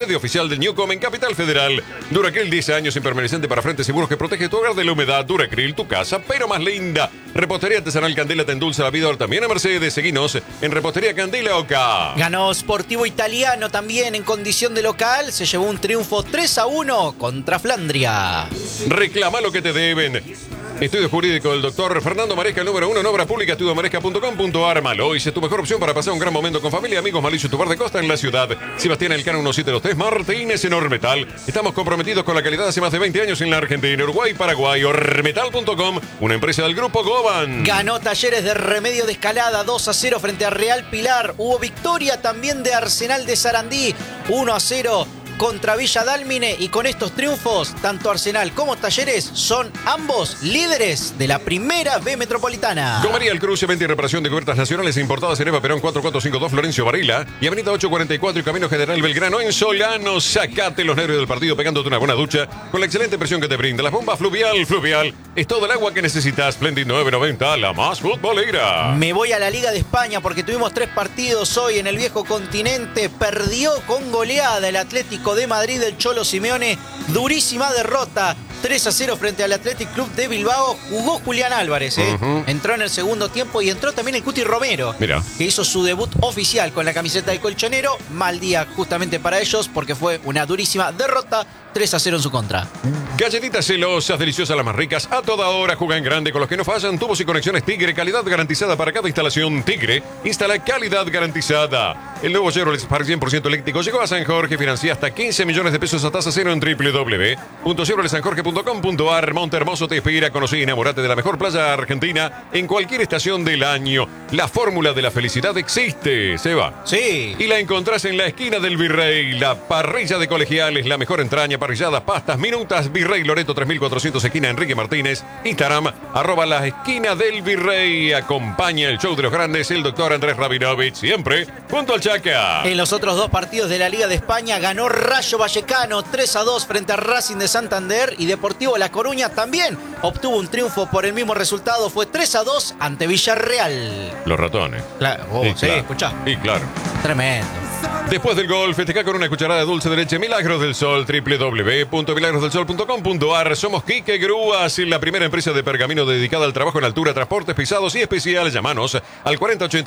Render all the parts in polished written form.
sede oficial del Newcom en Capital Federal. Duracril 10 años impermeabilizante para frentes seguros que protege tu hogar de la humedad. Duracril, tu casa, pero más linda. Repostería Artesanal Candela te endulza la vida. También a Mercedes. Seguinos en Repostería Candela Oca. Ganó Sportivo Italiano también en condición de local. Se llevó un triunfo 3-1 contra Flandria. Reclama lo que te deben. Estudio jurídico del doctor Fernando Maresca, el número 1 en obra pública, estudiomaresca.com.ar. Malois es tu mejor opción para pasar un gran momento con familia, amigos. Malicio, tu bar de costa en la ciudad. Sebastián Elcano 1723, Martínez en Ormetal. Estamos comprometidos con la calidad hace más de 20 años en la Argentina, Uruguay, Paraguay. Ormetal.com, una empresa del grupo Goban. Ganó Talleres de Remedio de Escalada 2-0 frente a Real Pilar. Hubo victoria también de Arsenal de Sarandí 1-0 contra Villa Dálmine, y con estos triunfos, tanto Arsenal como Talleres son ambos líderes de la primera B metropolitana. Comería el Cruce, venta y reparación de cubiertas nacionales importadas en Eva Perón 4452 Florencio Varela y Avenida 844 y Camino General Belgrano en Solano. Sacate los nervios del partido pegándote una buena ducha con la excelente presión que te brinda las bombas Fluvial. Fluvial es todo el agua que necesitas. Splendid 990, la más futbolera. Me voy a la Liga de España porque tuvimos 3 partidos hoy en el viejo continente. Perdió con goleada el Atlético de Madrid del Cholo Simeone, durísima derrota 3-0 frente al Athletic Club de Bilbao. Jugó Julián Álvarez, entró en el segundo tiempo y entró también el Cuti Romero, Mira, que hizo su debut oficial con la camiseta del colchonero. Mal día justamente para ellos porque fue una durísima derrota 3-0 en su contra. Galletitas celosas, deliciosas, las más ricas, a toda hora, juegan grande con los que no fallan. Tubos y conexiones Tigre, calidad garantizada para cada instalación. Tigre, instala calidad garantizada. El nuevo Chevrolet Spark 100% eléctrico llegó a San Jorge, financia hasta 15 millones de pesos a tasa cero en www.chevroletsanjorge.com.ar. Monte Hermoso te espera, conocí y enamorate de la mejor playa argentina en cualquier estación del año. La fórmula de la felicidad existe, Seba. Sí. Y la encontrás en la esquina del Virrey, la parrilla de Colegiales, la mejor entraña, parrilladas, pastas, minutas. Virrey Loreto 3400, esquina Enrique Martínez. Instagram, @la esquina del Virrey. Acompaña el show de los grandes, el doctor Andrés Rabinovich, siempre junto al Chaca. En los otros 2 partidos de la Liga de España ganó Rayo Vallecano 3-2 frente a Racing de Santander, y Deportivo La Coruña también obtuvo un triunfo por el mismo resultado. Fue 3-2 ante Villarreal. Los ratones. Claro, Sí, claro. escuchá. Y claro. Tremendo. Después del gol, festeja con una cucharada de dulce de leche Milagros del Sol, www.milagrosdelsol.com.ar. Somos Quique Grúas, la primera empresa de pergamino dedicada al trabajo en altura, transportes pesados y especiales. Llámanos al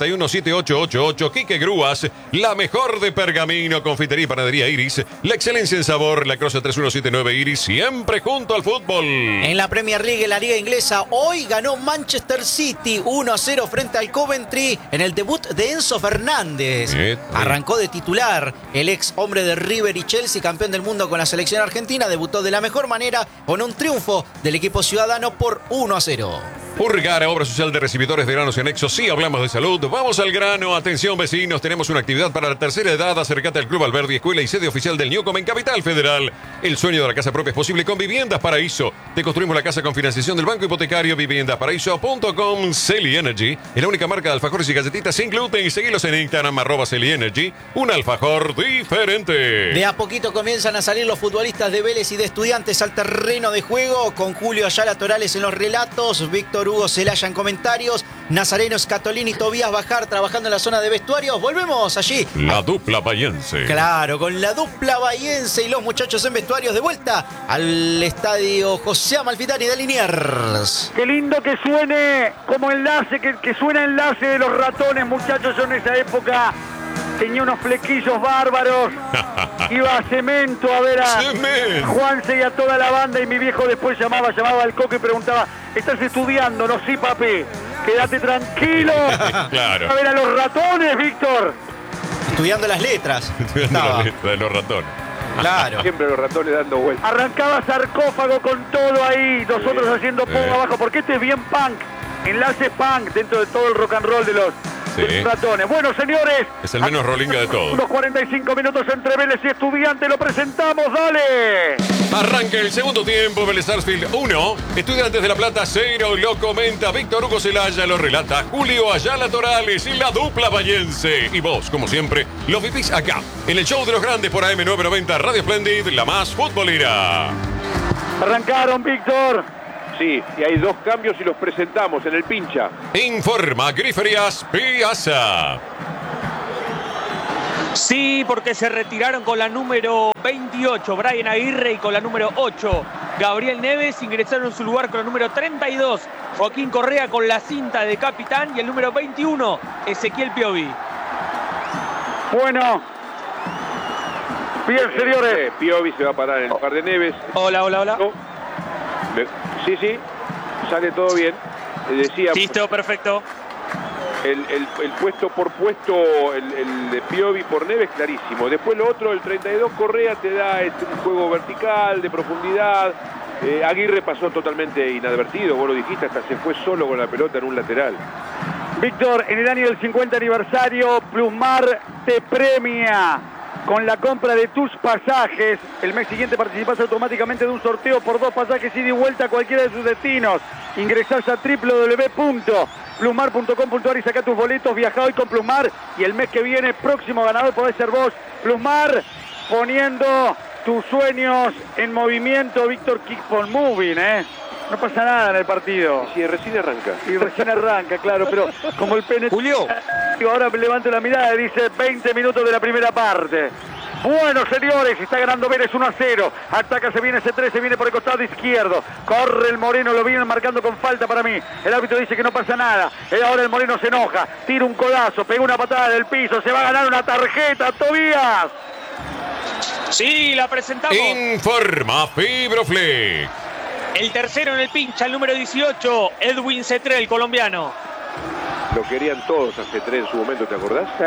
4081-7888. Quique Grúas, la mejor de pergamino. Confitería y panadería Iris, la excelencia en sabor. La Croce 3179 Iris, siempre junto al fútbol. En la Premier League, en la Liga Inglesa, hoy ganó Manchester City 1-0 frente al Coventry en el debut de Enzo Fernández. Arrancó de titular el ex hombre de River y Chelsea, campeón del mundo con la selección argentina. Debutó de la mejor manera con un triunfo del equipo ciudadano por 1-0. Urgara, obra social de recibidores de granos y anexos. Sí, hablamos de salud. Vamos al grano. Atención, vecinos. Tenemos una actividad para la tercera edad. Acércate al Club Alberdi, escuela y sede oficial del Newcom en Capital Federal. El sueño de la casa propia es posible con Viviendas Paraíso. Te construimos la casa con financiación del Banco Hipotecario. Viviendasparaíso.com. Celi Energy es la única marca de alfajores y galletitas sin gluten. Seguilos en Instagram, @Celi Energy. Un alfajor diferente. De a poquito comienzan a salir los futbolistas de Vélez y de Estudiantes al terreno de juego, con Julio Ayala Torales en los relatos, Víctor Hugo Celaya en comentarios, Nazareno Scatolini y Tobías Bajar trabajando en la zona de vestuarios. Volvemos allí. La dupla bahiense. Claro, con la dupla bahiense y los muchachos en vestuarios, de vuelta al estadio José Amalfitani de Liniers. Qué lindo que suene como enlace, que suena enlace de los ratones, muchachos. Yo en esa época tenía unos flequillos bárbaros. Iba a Cemento a ver a Juanse y a toda la banda, y mi viejo después llamaba al Coco y preguntaba: ¿estás estudiando? No, sí, papi. Quédate tranquilo. Claro. A ver a los ratones, Víctor. Estudiando las letras. Estudiando las letras de los ratones. Claro. Siempre los ratones dando vueltas. Arrancaba Sarcófago con todo ahí, nosotros haciendo poco abajo, porque este es bien punk, enlace punk dentro de todo el rock and roll de los ratones. Bueno, señores, es el menos rolinga de todos. Unos 45 minutos entre Vélez y Estudiantes, lo presentamos, dale. Arranca el segundo tiempo, Vélez Sarsfield 1, Estudiantes de La Plata 0, lo comenta Víctor Hugo Celaya, lo relata Julio Ayala Torales y la dupla bahiense. Y vos, como siempre, lo vivís acá, en el show de los grandes por AM990 Radio Splendid, la más futbolera. Arrancaron, Víctor. Sí, y hay 2 cambios y los presentamos en el pincha. Informa Griferías Piazza. Sí, porque se retiraron con la número 28, Brian Aguirre, y con la número 8, Gabriel Neves. Ingresaron en su lugar con la número 32, Joaquín Correa, con la cinta de capitán, y el número 21, Ezequiel Piovi. Bueno. Bien, señores. Piovi se va a parar en el lugar de Neves. Hola. No. Sí, sale todo bien. Decía, Sí, todo perfecto. el puesto por puesto, el de Piovi por Neves, clarísimo. Después lo otro, el 32 Correa te da un juego vertical, de profundidad. Aguirre pasó totalmente inadvertido, vos lo dijiste, hasta se fue solo con la pelota en un lateral. Víctor, en el año del 50 aniversario, Plusmar te premia con la compra de tus pasajes. El mes siguiente participás automáticamente de un sorteo por 2 pasajes ida y vuelta a cualquiera de sus destinos. Ingresás a www.plusmar.com.ar y sacá tus boletos. Viajá hoy con Plusmar y el mes que viene, próximo ganador podés ser vos. Plusmar, poniendo tus sueños en movimiento. Víctor, keep on moving, No pasa nada en el partido. Sí, recién arranca. Y recién arranca, claro, pero como el PNT... Julio. Ahora levanto la mirada y dice 20 minutos de la primera parte. Bueno, señores, está ganando Vélez 1-0. Ataca, se viene C3, se viene por el costado izquierdo. Corre el Moreno, lo vienen marcando con falta para mí. El árbitro dice que no pasa nada. Ahora el Moreno se enoja, tira un codazo, pega una patada del piso. Se va a ganar una tarjeta, Tobías. Sí, la presentamos. Informa Fibroflex. El tercero en el pincha, el número 18, Edwin Cetré, el colombiano. Lo querían todos a C3 en su momento, ¿te acordás? Sí.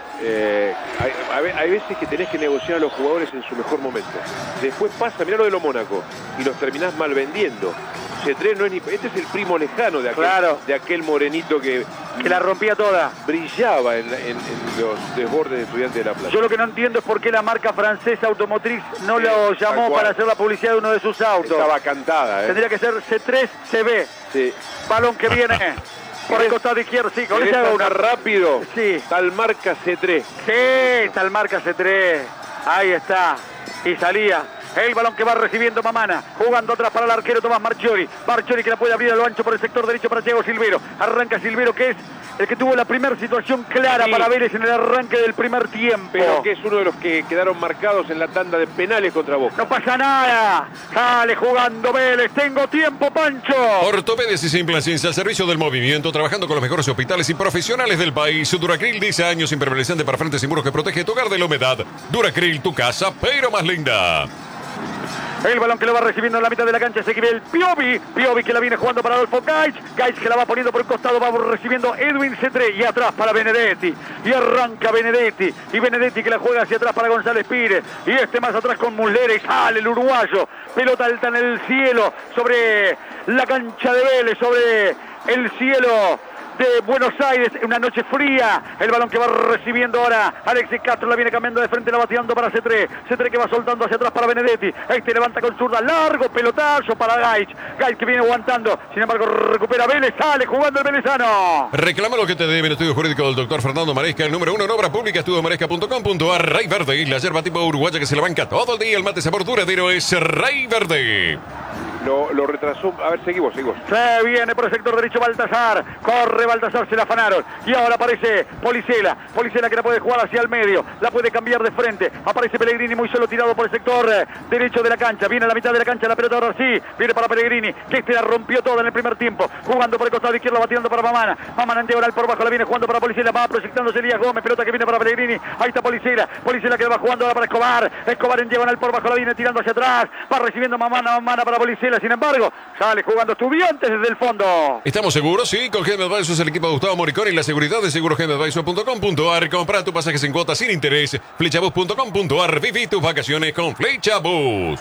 Hay veces que tenés que negociar a los jugadores en su mejor momento. Después pasa, mirá lo de lo Mónaco, y los terminás mal vendiendo. C3 no es ni... Este es el primo lejano de aquel, claro, de aquel morenito que la rompía toda. Brillaba en los desbordes de Estudiantes de La Plata. Yo lo que no entiendo es por qué la marca francesa automotriz no lo llamó para hacer la publicidad de uno de sus autos. Estaba cantada, Tendría que ser C3-CB. Sí. Balón que viene por el costado izquierdo. Sí, con ese hago una rápido. Sí. Tal marca C3. Sí, tal marca C3. Ahí está. Y salía. El balón que va recibiendo Mamana, jugando atrás para el arquero Tomás Marchiori. Marchiori que la puede abrir a lo ancho por el sector derecho para Thiago Silvero. Arranca Silvero, que es el que tuvo la primera situación clara para Vélez en el arranque del primer tiempo. Pero que es uno de los que quedaron marcados en la tanda de penales contra Boca. No pasa nada. Sale jugando Vélez. Tengo tiempo, Pancho. Ortopedes y Simplaciencia al servicio del movimiento, trabajando con los mejores hospitales y profesionales del país. Duracril, 10 años, impermeabilizante para frentes y muros que protege tu hogar de la humedad. Duracril, tu casa, pero más linda. El balón que lo va recibiendo en la mitad de la cancha es Equivel Piovi. Piovi que la viene jugando para Adolfo Gaich. Gaich que la va poniendo por el costado, va recibiendo Edwin Cetré. Y atrás para Benedetti. Y arranca Benedetti. Y Benedetti que la juega hacia atrás para González Pires. Y este más atrás con Muslera. Y sale el uruguayo. Pelota alta en el cielo. Sobre la cancha de Vélez. Sobre el cielo de Buenos Aires, una noche fría. El balón que va recibiendo ahora Alexis Castro, la viene cambiando de frente, la va tirando para C3. C3 que va soltando hacia atrás para Benedetti. Este levanta con zurda, largo pelotazo para Gaich. Gaich que viene aguantando, sin embargo recupera Vélez, sale jugando el velezano. Reclama lo que te debe en estudio jurídico del doctor Fernando Maresca, el número 1 en obra pública, estudiomaresca.com.ar. Rey Verde, la yerba tipo uruguaya que se la banca todo el día. El mate sabor duradero es Rey Verde. Lo retrasó. A ver, seguimos. Se viene por el sector derecho Baltasar. Corre Baltasar, se la afanaron. Y ahora aparece Policela. Policela que la puede jugar hacia el medio. La puede cambiar de frente. Aparece Pellegrini muy solo tirado por el sector derecho de la cancha. Viene a la mitad de la cancha la pelota ahora sí. Viene para Pellegrini, que este la rompió toda en el primer tiempo. Jugando por el costado izquierdo, va tirando para Mamana. Mamana en diagonal por bajo, la viene jugando para Policela. Va proyectándose Elías Gómez. Pelota que viene para Pellegrini. Ahí está Policela. Policela que va jugando ahora para Escobar. Escobar en diagonal por bajo, la viene tirando hacia atrás. Va recibiendo Mamana para Policela. Sin embargo, sale jugando Estudiantes desde el fondo. ¿Estamos seguros? Sí, con GM Advisors, el equipo de Gustavo Moricón y la seguridad de segurosgmadvisor.com.ar. Compra tu pasaje sin cuotas, sin interés. Flechabus.com.ar. Viví tus vacaciones con Flechabus.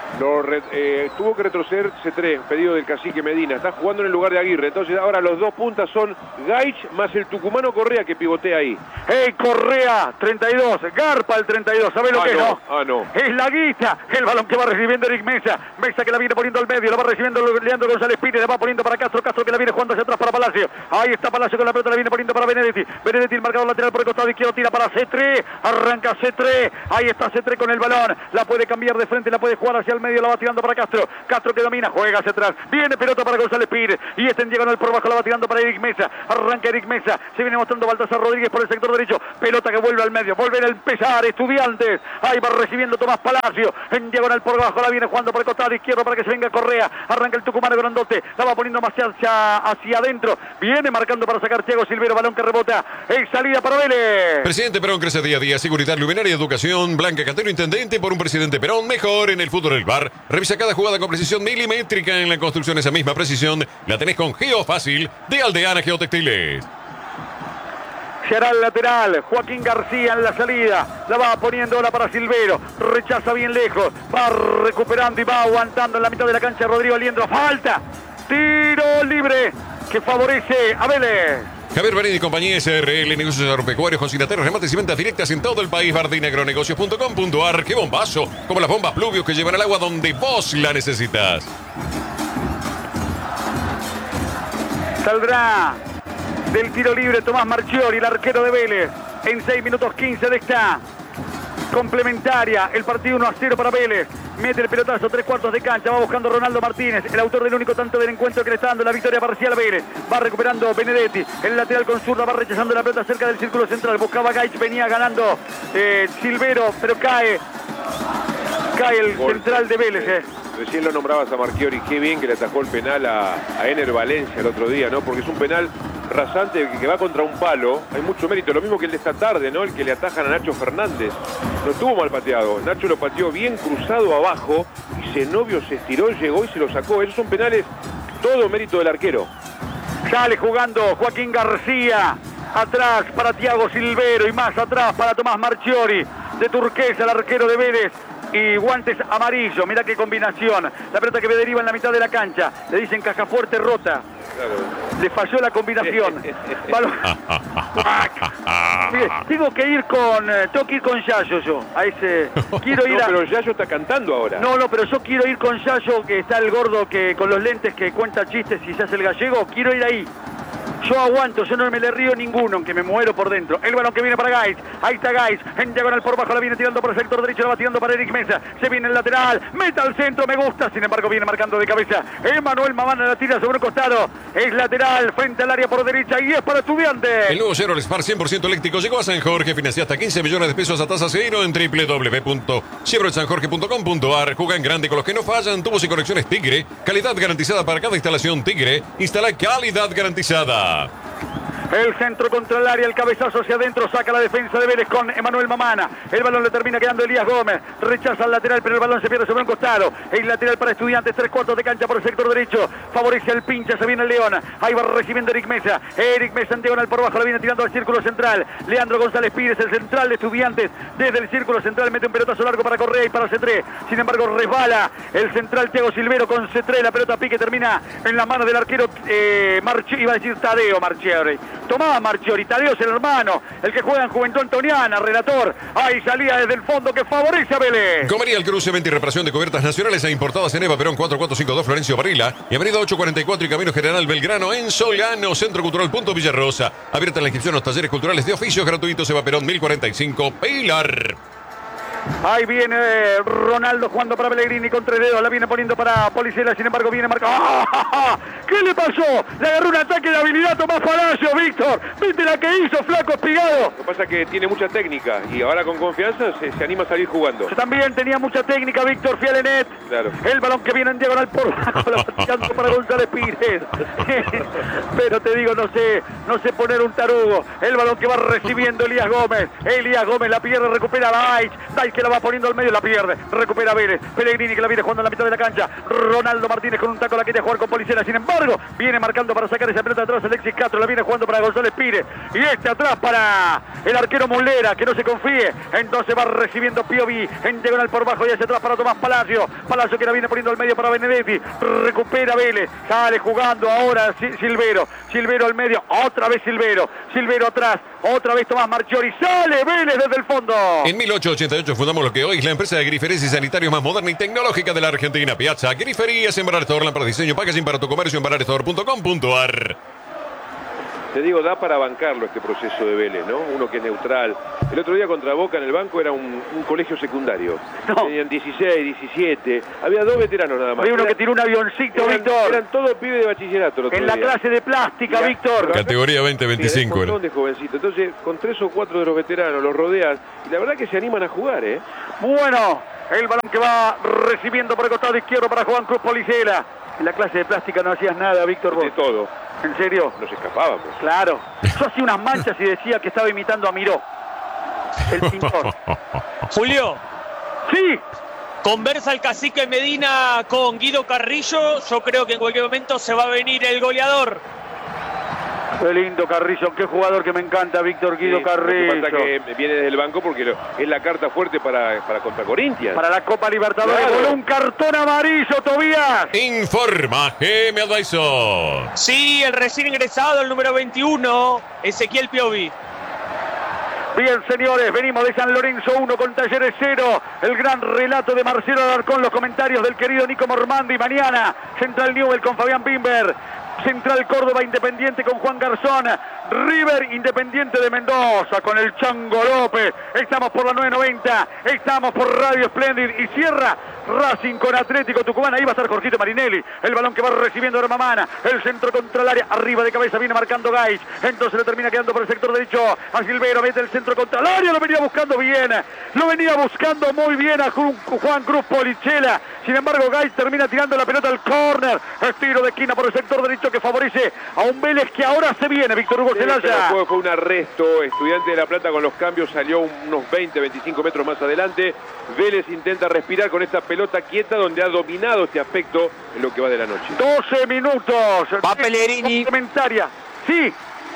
Tuvo que retroceder C3, pedido del cacique Medina. Está jugando en el lugar de Aguirre. Entonces ahora los dos puntas son Gaich más el tucumano Correa que pivotea ahí. Correa, 32. Garpa el 32. ¿Sabe lo que no? es? No. Es la guita. El balón que va recibiendo Eric Mesa. Mesa que la viene poniendo al medio. La va recibiendo Leandro González Pires. La va poniendo para Castro. Castro que la viene jugando hacia atrás para Palacio. Ahí está Palacio con la pelota. La viene poniendo para Benedetti. Benedetti, el marcador lateral por el costado izquierdo. Tira para C3. Arranca C3. Ahí está C3 con el balón. La puede cambiar de frente. La puede jugar hacia el al medio, la va tirando para Castro. Castro que domina, juega hacia atrás. Viene pelota para González Pires. Y en diagonal por abajo, la va tirando para Eric Mesa. Arranca Eric Mesa. Se viene mostrando Baltasar Rodríguez por el sector derecho. Pelota que vuelve al medio. Volver a empezar Estudiantes. Ahí va recibiendo Tomás Palacio. En diagonal por abajo, la viene jugando por el costado izquierdo para que se venga Correa. Arranca el tucumano grandote. La va poniendo más hacia adentro. Viene marcando para sacar Thiago Silvero. Balón que rebota. En salida para Vélez. Presidente Perón crece día a día. Seguridad, luminaria, educación. Blanca Cantero, intendente por un presidente Perón. Mejor en el fútbol del bar. Revisa cada jugada con precisión milimétrica. En la construcción esa misma precisión la tenés con Geofácil de Aldeana Geotextiles. Se hará el lateral. Joaquín García en la salida. La va poniendo ahora para Silvero. Rechaza bien lejos. Va recuperando y va aguantando en la mitad de la cancha Rodrigo Aliendro. Falta. Tiro libre que favorece a Vélez. Javier Berini y compañía SRL, negocios agropecuarios, consignatorios, remates y ventas directas en todo el país. Bardinagronegocios.com.ar. ¡Qué bombazo! Como las bombas Pluvius que llevan el agua donde vos la necesitas. Saldrá del tiro libre Tomás Marchiori, el arquero de Vélez. En 6 minutos 15 de esta complementaria. El partido 1-0 para Vélez. Mete el pelotazo, 3/4 de cancha. Va buscando Ronaldo Martínez, el autor del único tanto del encuentro que le está dando la victoria parcial a Vélez. Va recuperando Benedetti. El lateral con zurda va rechazando la pelota cerca del círculo central. Buscaba Gaich, venía ganando Silvero, pero cae el central de Vélez. Recién lo nombrabas a Marchiori. Qué bien que le atajó el penal a Ener Valencia el otro día, ¿no? Porque es un penal rasante que va contra un palo. Hay mucho mérito. Lo mismo que el de esta tarde, ¿no? El que le atajan a Nacho Fernández. No estuvo mal pateado. Nacho lo pateó bien cruzado abajo y Zenobio se estiró, llegó y se lo sacó. Esos son penales, todo mérito del arquero. Sale jugando Joaquín García. Atrás para Thiago Silvero y más atrás para Tomás Marchiori. De turquesa el arquero de Vélez. Y guantes amarillos, mirá qué combinación. La pelota que deriva en la mitad de la cancha. Le dicen caja fuerte rota. Claro. Le falló la combinación. Tengo que ir con Yayo yo. A ese. Quiero ir pero Yayo está cantando ahora. No, pero yo quiero ir con Yayo, que está el gordo que con los lentes que cuenta chistes y se hace el gallego. Quiero ir ahí. Yo aguanto, yo no me le río ninguno, aunque me muero por dentro. El balón que viene para Gais. Ahí está Gais. En diagonal por bajo la viene tirando por el sector derecho. La va tirando para Eric Mesa. Se viene el lateral. Meta al centro, me gusta. Sin embargo, viene marcando de cabeza. Emanuel Mamana la tira sobre un costado. Es lateral frente al área por derecha y es para Estudiantes. El nuevo Chevrolet Spark 100% eléctrico llegó a San Jorge. Financia hasta 15 millones de pesos a tasa cero en www.chevroletsanjorge.com.ar. Juega en grande con los que no fallan. Tubos y conexiones Tigre. Calidad garantizada para cada instalación Tigre. Instala calidad garantizada. El centro contra el área, el cabezazo hacia adentro, saca la defensa de Vélez con Emanuel Mamana. El balón le termina quedando Elías Gómez. Rechaza al lateral, pero el balón se pierde sobre un costado. El lateral para Estudiantes, 3/4 de cancha por el sector derecho. Favorece al pincha, se viene el León. Ahí va recibiendo Eric Mesa. Eric Mesa en diagonal por abajo, la viene tirando al círculo central. Leandro González Pires, el central de Estudiantes. Desde el círculo central mete un pelotazo largo para Correa y para Cetré. Sin embargo, resbala el central Thiago Silvero con Cetré. La pelota pique termina en las manos del arquero iba a decir Tadeo Marchiori. Tomás Marchiori, Tadeo es el hermano, el que juega en Juventud Antoniana, relator. Ahí salía desde el fondo que favorece a Vélez. Comería el Cruce, venta y reparación de cubiertas nacionales e importadas en Eva Perón 4452 Florencio Varela y Avenida 844 y Camino General Belgrano en Solano, Centro Cultural Punto Villarrosa. Abierta la inscripción a los talleres culturales de oficios gratuitos Eva Perón 1045 Pilar. Ahí viene Ronaldo jugando para Pellegrini con 3 dedos, la viene poniendo para Policela, sin embargo viene marcado. ¡Ah! ¿Qué le pasó? Le agarró un ataque de habilidad Tomás Palacio, Víctor. ¿Viste la que hizo, flaco espigado? Lo que pasa es que tiene mucha técnica y ahora con confianza se anima a salir jugando. También tenía mucha técnica Víctor Fialenet. Claro. El balón que viene en diagonal por bajo, la va tirando para González Pires. Pero te digo, no sé poner un tarugo. El balón que va recibiendo Elías Gómez. Elías Gómez la pierde, recupera a Daic que la va poniendo al medio, la pierde, recupera Vélez. Pellegrini que la viene jugando en la mitad de la cancha. Ronaldo Martínez con un taco la quería jugar con Policela, sin embargo, viene marcando para sacar esa pelota atrás Alexis Castro, la viene jugando para González Pires. Y atrás para el arquero Mulera, que no se confíe. Entonces va recibiendo Piovi en diagonal por bajo y hacia atrás para Tomás Palacio. Palacio que la viene poniendo al medio para Benedetti. Recupera Vélez, sale jugando ahora Silvero. Silvero al medio, otra vez Silvero. Silvero atrás, otra vez Tomás Marchiori. Sale Vélez desde el fondo. En 1888 fundamos lo que hoy es la empresa de griferías y sanitarios más moderna y tecnológica de la Argentina. Piazza Griferías en Barartorland para diseño, packaging para tu comercio en bararestore.com.ar. Te digo, da para bancarlo este proceso de Vélez, ¿no? Uno que es neutral. El otro día contra Boca en el banco era un colegio secundario. No. Tenían 16, 17. Había 2 veteranos nada más. Había uno que tiró un avioncito, Víctor. Eran todos pibes de bachillerato. En la clase de plástica, Víctor. Categoría 20-25. Un montón de jovencitos. Entonces, con 3 o 4 de los veteranos los rodeas. Y la verdad que se animan a jugar, ¿eh? Bueno, el balón que va recibiendo por el costado izquierdo para Juan Cruz Policela. En la clase de plástica no hacías nada, Víctor. De todo. ¿En serio? Nos escapábamos. Claro. Yo hacía unas manchas y decía que estaba imitando a Miró, el pintor. Julio. Sí. Conversa el cacique Medina con Guido Carrillo. Yo creo que en cualquier momento se va a venir el goleador. Qué lindo Carrillo, qué jugador que me encanta, Víctor Guido Carrillo. Lo que pasa que viene desde el banco porque es la carta fuerte para contra Corinthians. Para la Copa Libertadores, claro. Con un cartón amarillo, Tobías. Informa GM Advisor. Sí, el recién ingresado, el número 21, Ezequiel Piovi. Bien, señores, venimos de San Lorenzo 1 con Talleres 0. El gran relato de Marcelo Alarcón, los comentarios del querido Nico Mormandi. Mañana, Central Newell con Fabián Bimber. Central Córdoba Independiente con Juan Garzón. River Independiente de Mendoza con el Chango López. Estamos por la 990. Estamos por Radio Splendid. Y cierra Racing con Atlético Tucumán. Ahí va a estar Jorgito Marinelli. El balón que va recibiendo Hermamana. El centro contra el área. Arriba de cabeza viene marcando Gaich. Entonces le termina quedando por el sector derecho a Silvero. Mete el centro contra el área. Lo venía buscando bien. Lo venía buscando muy bien a Juan Cruz Polichela. Sin embargo, Gaich termina tirando la pelota al córner. Estiro de esquina por el sector derecho que favorece a un Vélez que ahora se viene. Víctor Hugo Celaya. Fue un arresto. Estudiante de La Plata con los cambios salió unos 20-25 metros más adelante. Vélez intenta respirar con esta pelota quieta donde ha dominado este aspecto en lo que va de la noche. 12 minutos. Va Pellegrini. Comentaria. Sí.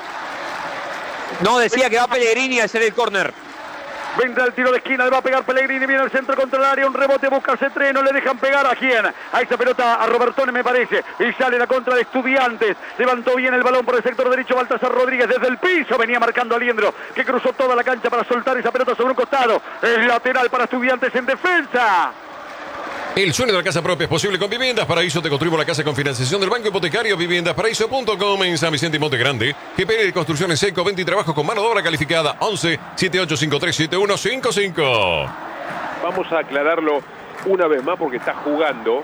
No, decía que va Pellegrini a hacer el córner. Vendrá el tiro de esquina, le va a pegar Pellegrini, viene al centro contra el área, un rebote, busca Cetré, no le dejan pegar a quién, a esa pelota, a Robertone me parece, y sale la contra de Estudiantes, levantó bien el balón por el sector derecho, Baltasar Rodríguez desde el piso, venía marcando a Liendro, que cruzó toda la cancha para soltar esa pelota sobre un costado, es lateral para Estudiantes en defensa. El sueño de la casa propia es posible con Viviendas Paraíso. Te construimos la casa con financiación del Banco Hipotecario. Viviendasparaíso.com en San Vicente y Monte Grande. GPL de Construcciones Seco, venta y trabajo con mano de obra calificada. 11 7853 7155. Vamos a aclararlo una vez más porque está jugando.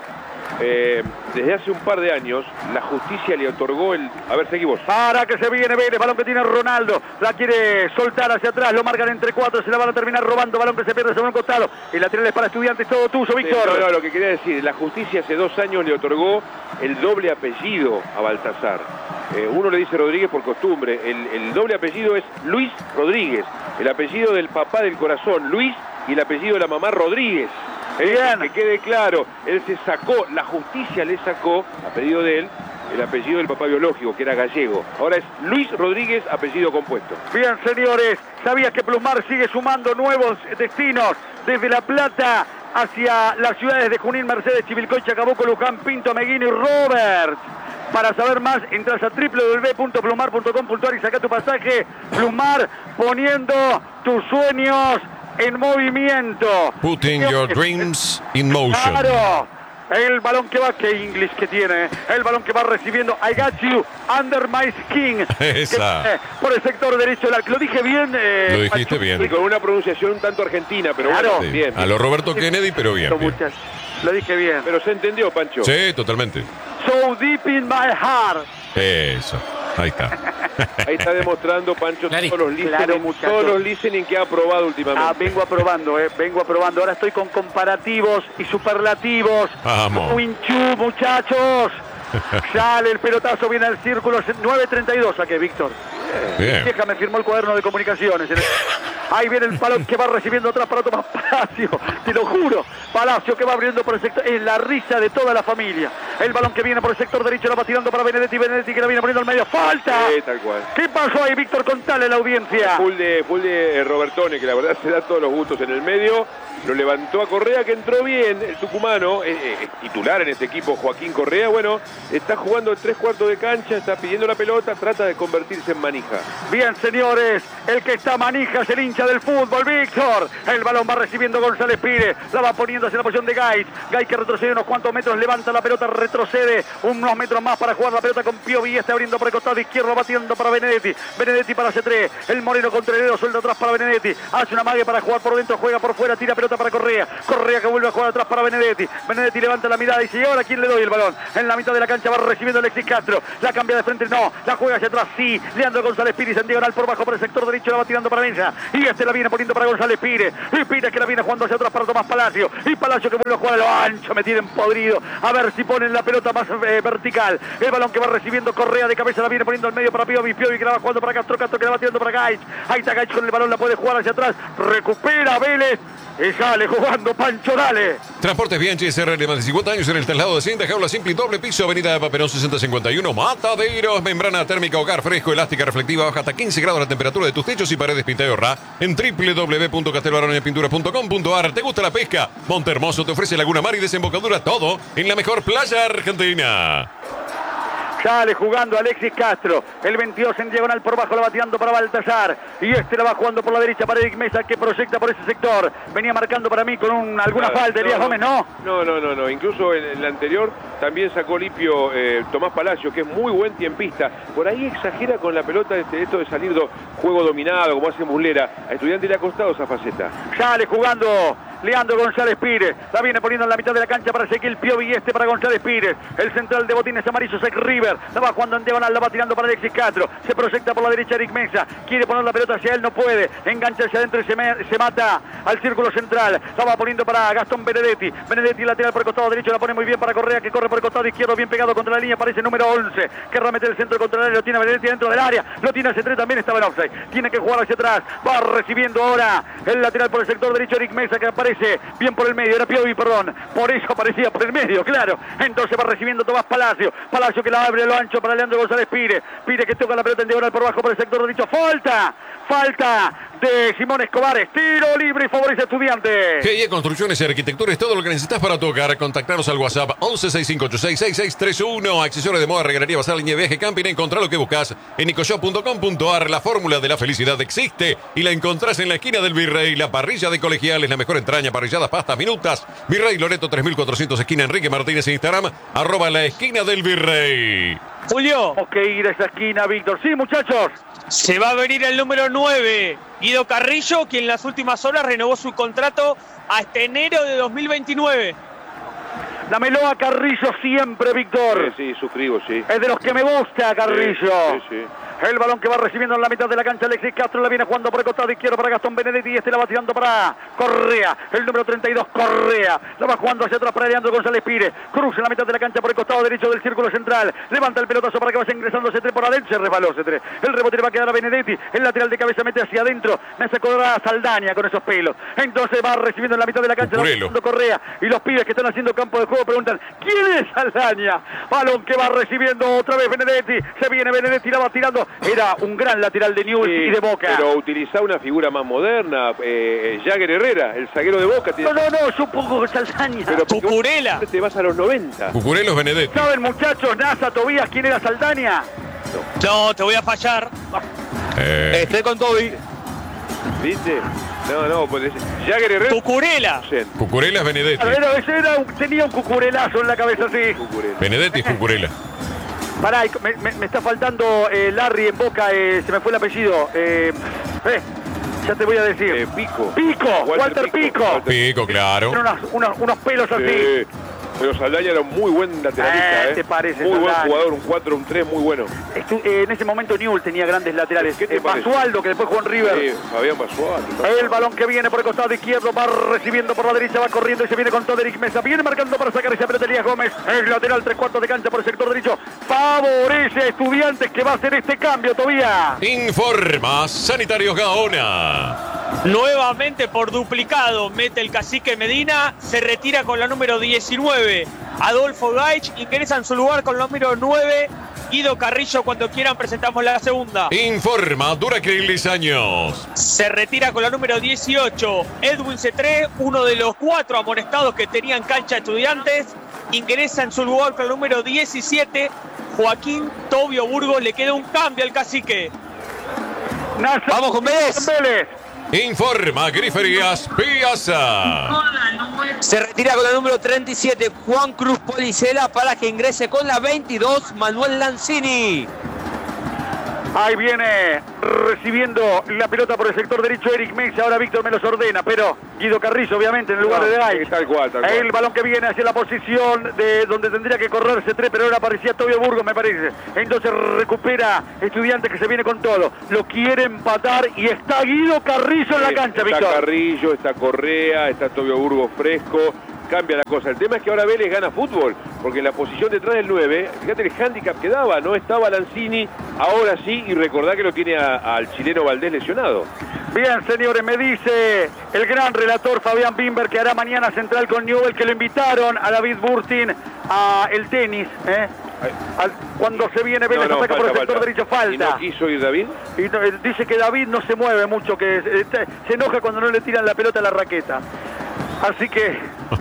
Desde hace un par de años la justicia le otorgó el... A ver, seguimos. Para que se viene Vélez, balón que tiene Ronaldo, la quiere soltar hacia atrás, lo marcan entre 4, se la van a terminar robando, balón que se pierde sobre un costado, el lateral es para Estudiantes, todo tuyo, Víctor. No, lo que quería decir, la justicia hace 2 años le otorgó el doble apellido a Baltasar. Uno le dice Rodríguez por costumbre, el doble apellido es Luis Rodríguez, el apellido del papá del corazón, Luis, y el apellido de la mamá Rodríguez. Bien. Que quede claro, él se sacó, la justicia le sacó, a pedido de él, el apellido del papá biológico, que era gallego. Ahora es Luis Rodríguez, apellido compuesto. Bien, señores, ¿sabías que Plusmar sigue sumando nuevos destinos desde La Plata hacia las ciudades de Junín, Mercedes, Chivilcoy, Chacabuco, Luján, Pinto, Meguino y Roberts? Para saber más, entras a www.plumar.com.ar y saca tu pasaje. Plumar, poniendo tus sueños en movimiento. Putting your dreams in motion. Claro. El balón que va, qué English que tiene. El balón que va recibiendo. I got you under my skin. Esa. Por el sector derecho. Lo dije bien. Lo dijiste bien. Y con una pronunciación un tanto argentina, pero claro. Bueno, Sí. bien. A lo Roberto Kennedy, pero bien. Lo dije bien. Pero se entendió, Pancho. Sí, totalmente. So deep in my heart. Eso. Ahí está. Ahí está demostrando, Pancho, todos los listening, Claro, muchachos. todos los listening que ha aprobado últimamente. Vengo aprobando, vengo aprobando. Ahora estoy con comparativos y superlativos. Vamos. Winchu, muchachos. Sale el pelotazo, viene al círculo. 9.32 saqué, Víctor. Bien. Vieja me firmó el cuaderno de comunicaciones. Ahí viene el balón que va recibiendo atrás para Tomás Palacio. Te lo juro. Palacio que va abriendo por el sector. Es la risa de toda la familia. El balón que viene por el sector derecho la va tirando para Benedetti. Benedetti que la viene poniendo al medio. ¡Falta! Sí, tal cual. ¿Qué pasó ahí, Víctor? Contale a la audiencia. Full de Robertone, que la verdad se da todos los gustos en el medio. Lo levantó a Correa, que entró bien. El tucumano, titular en este equipo, Joaquín Correa. Bueno, está jugando en 3/4 de cancha, está pidiendo la pelota, trata de convertirse en manija. Bien, señores, el que está manija es el hincha del fútbol, Víctor. El balón va recibiendo González Pires, la va poniendo hacia la posición de Gaich. Gaich que retrocede unos cuantos metros, levanta la pelota, retrocede unos metros más para jugar la pelota con Piovi. Está abriendo por el costado izquierdo, batiendo para Benedetti. Benedetti para C3. El Moreno contra el dedo, suelta atrás para Benedetti. Hace una mague para jugar por dentro, juega por fuera, tira pelota para Correa. Correa que vuelve a jugar atrás para Benedetti. Benedetti levanta la mirada y dice, ¿y ahora quién le doy el balón? En la mitad de la cancha va recibiendo Alexis Castro. La cambia de frente, no. La juega hacia atrás, sí. Leandro González Pires en diagonal por bajo por el sector derecho, la va tirando para Mesa. Y la viene poniendo para González Pires. Y Pires que la viene jugando hacia atrás para Tomás Palacio. Y Palacio que vuelve a jugar a lo ancho, me tienen podrido. A ver si ponen la pelota más vertical. El balón que va recibiendo Correa de cabeza, la viene poniendo al medio para Piovi. Piovi que la va jugando para Castro. Castro que la va tirando para Gaich. Ahí está Gaich con el balón, la puede jugar hacia atrás. Recupera Vélez. Y sale jugando Pancho, dale. Transportes Bianchi SRL de más de 50 años en el traslado de cinta, jaula simple y doble piso, avenida de Paperón 6051, Mataderos, membrana térmica, hogar fresco, elástica, reflectiva, baja hasta 15 grados la temperatura de tus techos y paredes pinta y ahorra en www.castelbaroneapinturas.com.ar. ¿Te gusta la pesca? Montehermoso te ofrece Laguna Mar y desembocadura, todo en la mejor playa argentina. Sale jugando Alexis Castro. El 22 en diagonal por bajo, la va tirando para Baltasar. Y la va jugando por la derecha para Eric Mesa, que proyecta por ese sector. Venía marcando para mí con alguna falta. Elías Gómez, ¿no? No. Incluso en el anterior también sacó limpio Tomás Palacio, que es muy buen tiempista. Por ahí exagera con la pelota esto de salir juego dominado, como hace Muslera. A Estudiante le ha costado esa faceta. Sale jugando Leandro González Pires. La viene poniendo en la mitad de la cancha para Ezequiel Piovi y para González Pires. El central de botines amarillos, Zach River. La va jugando en diagonal, la va tirando para Alexis Castro. Se proyecta por la derecha Eric Mesa. Quiere poner la pelota hacia él, no puede. Engancha hacia adentro y se mata al círculo central. La va poniendo para Gastón Benedetti. Benedetti lateral por el costado derecho, la pone muy bien para Correa, que corre por el costado izquierdo, bien pegado contra la línea. Aparece el número 11. Querrá meter el centro contra el área. Lo tiene Benedetti dentro del área. Lo tiene el C3, también estaba en offside. Tiene que jugar hacia atrás. Va recibiendo ahora el lateral por el sector derecho Eric Mesa, que aparece bien por el medio. Era Piovi, perdón. Por eso aparecía por el medio, claro. Entonces va recibiendo Tomás Palacio. Palacio que la abre a lo ancho para Leandro González Pires. Pires que toca la pelota en diagonal por bajo por el sector derecho. Falta de Simón Escobar. Tiro libre y favorece a Estudiantes. GIE Construcciones y Arquitectura es todo lo que necesitas para tocar. Contactaros al WhatsApp 1165866631. Accesorios de moda, regalería, bazar, línea de viaje, camping. Encontrá lo que buscas en ecoshop.com.ar. La fórmula de la felicidad existe y la encontrás en la esquina del Virrey. La parrilla de Colegiales, la mejor entraña, parrilladas, pastas, minutas. Virrey Loreto 3400, esquina Enrique Martínez, Instagram, @la esquina del Virrey. Julio. Tenemos que ir a esa esquina, Víctor. Sí, muchachos. Se va a venir el número 9, Guido Carrillo, quien en las últimas horas renovó su contrato hasta enero de 2029. Dámelo a Carrillo siempre, Víctor. Sí, suscribo, sí. Es de los que me gusta, Carrillo. Sí. El balón que va recibiendo en la mitad de la cancha Alexis Castro, la viene jugando por el costado izquierdo para Gastón Benedetti y la va tirando para Correa, el número 32, Correa, la va jugando hacia atrás para Leandro González Pires, cruza en la mitad de la cancha por el costado derecho del círculo central, levanta el pelotazo para que vaya ingresando C3 por adentro, se resbaló C3, el rebote le va a quedar a Benedetti, el lateral de cabeza mete hacia adentro, me hace acordar a Saldaña con esos pelos, entonces va recibiendo en la mitad de la cancha, la va jugando Correa, y los pibes que están haciendo campo de juego preguntan, ¿quién es Saldaña? Balón que va recibiendo otra vez Benedetti, se viene Benedetti, la va tirando, era un gran lateral de Newell's y de Boca. Pero utilizar una figura más moderna, Jagger Herrera, el zaguero de Boca. No, yo pongo Saldaña. Pero Cucurella. Te vas a los 90. Cucurella es Benedetti. ¿Saben, muchachos, Nasa, Tobías, quién era Saldaña? No, te voy a fallar. Estoy con Toby. ¿Viste? No, pues Jagger Herrera. Cucurella. Cucurella es Benedetti. Tenía un cucurelazo en la cabeza así. Benedetti es Cucurella. Pará, me está faltando Larry en Boca, se me fue el apellido. Ya te voy a decir. Pico. Walter Pico. Pico, claro. Tiene unos pelos así. Pero Saldaña era un muy buen lateralista. ¿Te parece? Muy Saldaña. buen jugador, un 4, un 3, muy bueno. En ese momento Newell's tenía grandes laterales. ¿Qué te parece? Basualdo, que después jugó en River. Sí, Fabián Basualdo. El balón que viene por el costado izquierdo, va recibiendo por la derecha, va corriendo y se viene con todo Eric Mesa. Viene marcando para sacar esa pelota Elías Gómez. El lateral 3/4 de cancha por el sector derecho. Favorece a Estudiantes que va a hacer este cambio, Tobías. Informa Sanitarios Gaona. Nuevamente por duplicado mete el cacique Medina, se retira con la número 19. Adolfo Gaich ingresa en su lugar con la número 9. Guido Carrillo, cuando quieran presentamos la segunda. Informa Duracrilis Años. Se retira con la número 18. Edwin C3, uno de los 4 amonestados que tenían cancha Estudiantes. Ingresa en su lugar con el número 17. Joaquín Tobio Burgos, le queda un cambio al cacique. Vamos con Vélez. Informa Griferías Piazza. Se retira con la número 37 Juan Cruz Policela para que ingrese con la 22 Manuel Lanzini. Ahí viene recibiendo la pelota por el sector derecho Eric Mesa. Ahora Víctor me los ordena, pero Guido Carrillo obviamente en el lugar de Dai. Tal cual. El balón que viene hacia la posición de donde tendría que correrse 3, pero ahora aparecía Tobio Burgos, me parece. Entonces recupera Estudiantes, que se viene con todo. Lo quiere empatar y está Guido Carrillo en la cancha, Víctor. Está Carrillo, está Correa, está Tobio Burgos fresco. Cambia la cosa. El tema es que ahora Vélez gana fútbol, porque en la posición detrás del 9, fíjate el hándicap que daba, no estaba Lanzini, ahora sí, y recordá que lo tiene al chileno Valdés lesionado. Bien, señores, me dice el gran relator Fabián Bimber que hará mañana Central con Newell, que lo invitaron a David Burtin a el tenis, cuando se viene Vélez, ataca por el sector derecho, falta. ¿Y no quiso ir David? Y dice que David no se mueve mucho, que se enoja cuando no le tiran la pelota a la raqueta. Así que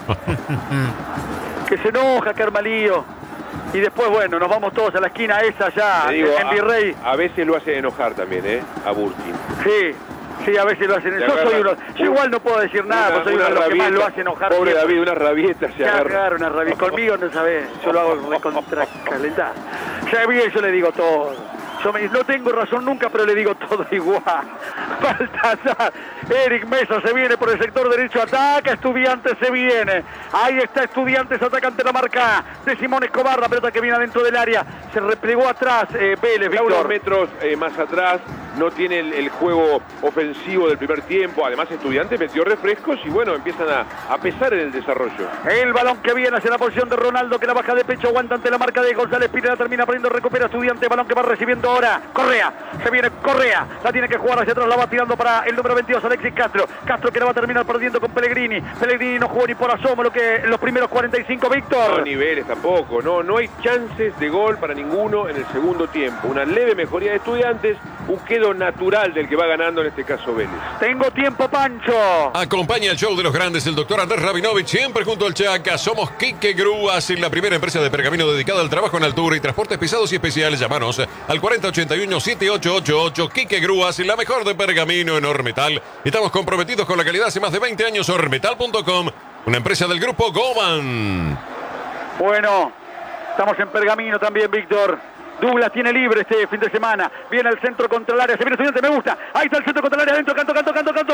se enoja, que arma lío. Y después, bueno, nos vamos todos a la esquina esa ya, en Virrey. A veces lo hace enojar también, a Burkin. Sí, a veces lo hacen. Yo igual no puedo decir nada, porque soy uno de los que más lo hace enojar. Pobre David, una rabieta se agarra. Una rabieta. Conmigo no sabés, yo lo hago recontra calentar. Ya bien, yo le digo todo. No tengo razón nunca, pero le digo todo igual. Baltazar. Eric Mesa se viene por el sector derecho, ataca Estudiantes, se viene. Ahí está Estudiantes, ataca ante la marca de Simón Escobar, la pelota que viene adentro del área. Se replegó atrás Vélez, Víctor. Unos metros más atrás, no tiene el juego ofensivo del primer tiempo. Además, Estudiantes metió refrescos y bueno, empiezan a pesar en el desarrollo. El balón que viene hacia la posición de Ronaldo, que la baja de pecho, aguanta ante la marca de González Pineda, termina poniendo, recupera Estudiantes, balón que va recibiendo ahora Correa. Se viene Correa, la tiene que jugar hacia atrás, la va tirando para el número 22, Alexis Castro. Castro que la va a terminar perdiendo con Pellegrini. Pellegrini no jugó ni por asomo en los primeros 45, Víctor. No niveles tampoco, no hay chances de gol para ninguno en el segundo tiempo. Una leve mejoría de Estudiantes, un quedo natural del que va ganando en este caso Vélez. Tengo tiempo, Pancho. Acompaña el show de los grandes el doctor Andrés Rabinovich, siempre junto al Chaca. Somos Quique Grúas, la primera empresa de pergamino dedicada al trabajo en altura y transportes pesados y especiales. Llámanos al 4081-7888. Quique Grúas, la mejor de pergamino en Ormetal. Estamos comprometidos con la calidad hace más de 20 años. Ormetal.com, una empresa del grupo Goman. Bueno, estamos en pergamino también, Víctor. Douglas tiene libre este fin de semana. Viene el centro contra el área. Se viene Estudiante, me gusta. Ahí está el centro contra el área. Adentro, Castro.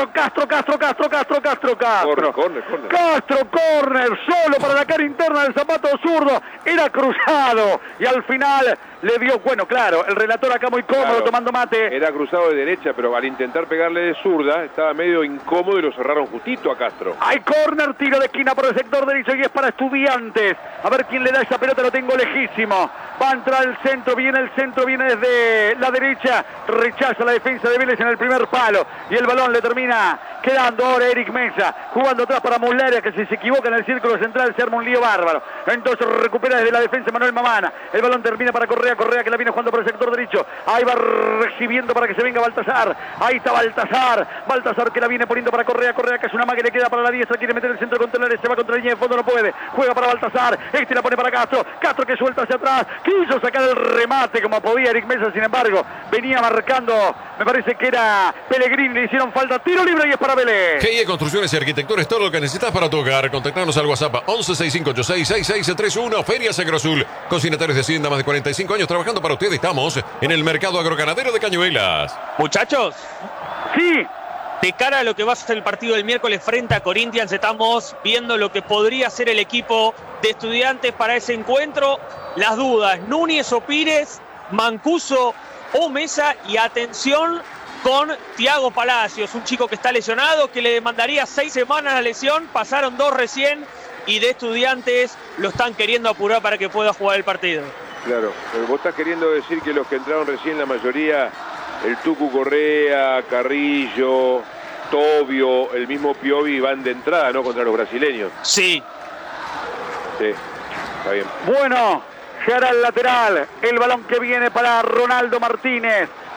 Castro, córner. Solo para la cara interna del zapato zurdo. Era cruzado. Y al final le dio, bueno, claro, el relator acá muy cómodo, tomando mate. Era cruzado de derecha, pero al intentar pegarle de zurda, estaba medio incómodo y lo cerraron justito a Castro. Hay córner, tiro de esquina por el sector derecho y es para Estudiantes. A ver quién le da esa pelota, lo tengo lejísimo. Va a entrar el centro, viene desde la derecha, rechaza la defensa de Vélez en el primer palo. Y el balón le termina quedando ahora Eric Mesa, jugando atrás para Muslera, que si se equivoca en el círculo central se arma un lío bárbaro. Entonces recupera desde la defensa Manuel Mamana. El balón termina para Correa que la viene jugando por el sector derecho. Ahí va recibiendo para que se venga Baltazar. Ahí está Baltazar que la viene poniendo para Correa que es una más que le queda para la diestra, quiere meter el centro contra el área, se va contra la línea de fondo, no puede. Juega para Baltazar, la pone para Castro que suelta hacia atrás, quiso sacar el remate como podía Eric Mesa, sin embargo, venía marcando, me parece que era Pellegrini, le hicieron falta, tiro libre y es para Vélez. GIE Construcciones y Arquitectura es todo lo que necesitas para tu hogar. Contactarnos al WhatsApp 1165866631. Ferias Agrosul, consignatarios de Hacienda, más de 45 años trabajando para ustedes. Estamos en el mercado agroganadero de Cañuelas. Muchachos, sí, de cara a lo que va a ser el partido del miércoles frente a Corinthians, estamos viendo lo que podría ser el equipo de Estudiantes para ese encuentro. Las dudas, Núñez o Pires, Mancuso o Mesa, y atención con Thiago Palacios, un chico que está lesionado, que le demandaría 6 semanas la lesión, pasaron 2 recién, y de Estudiantes lo están queriendo apurar para que pueda jugar el partido. Claro, pero vos estás queriendo decir que los que entraron recién, la mayoría, el Tucu Correa, Carrillo, Tobio, el mismo Piovi, van de entrada, ¿no? Contra los brasileños. Sí. Sí, está bien. Bueno, se hará el lateral. El balón que viene para Ronaldo Martínez.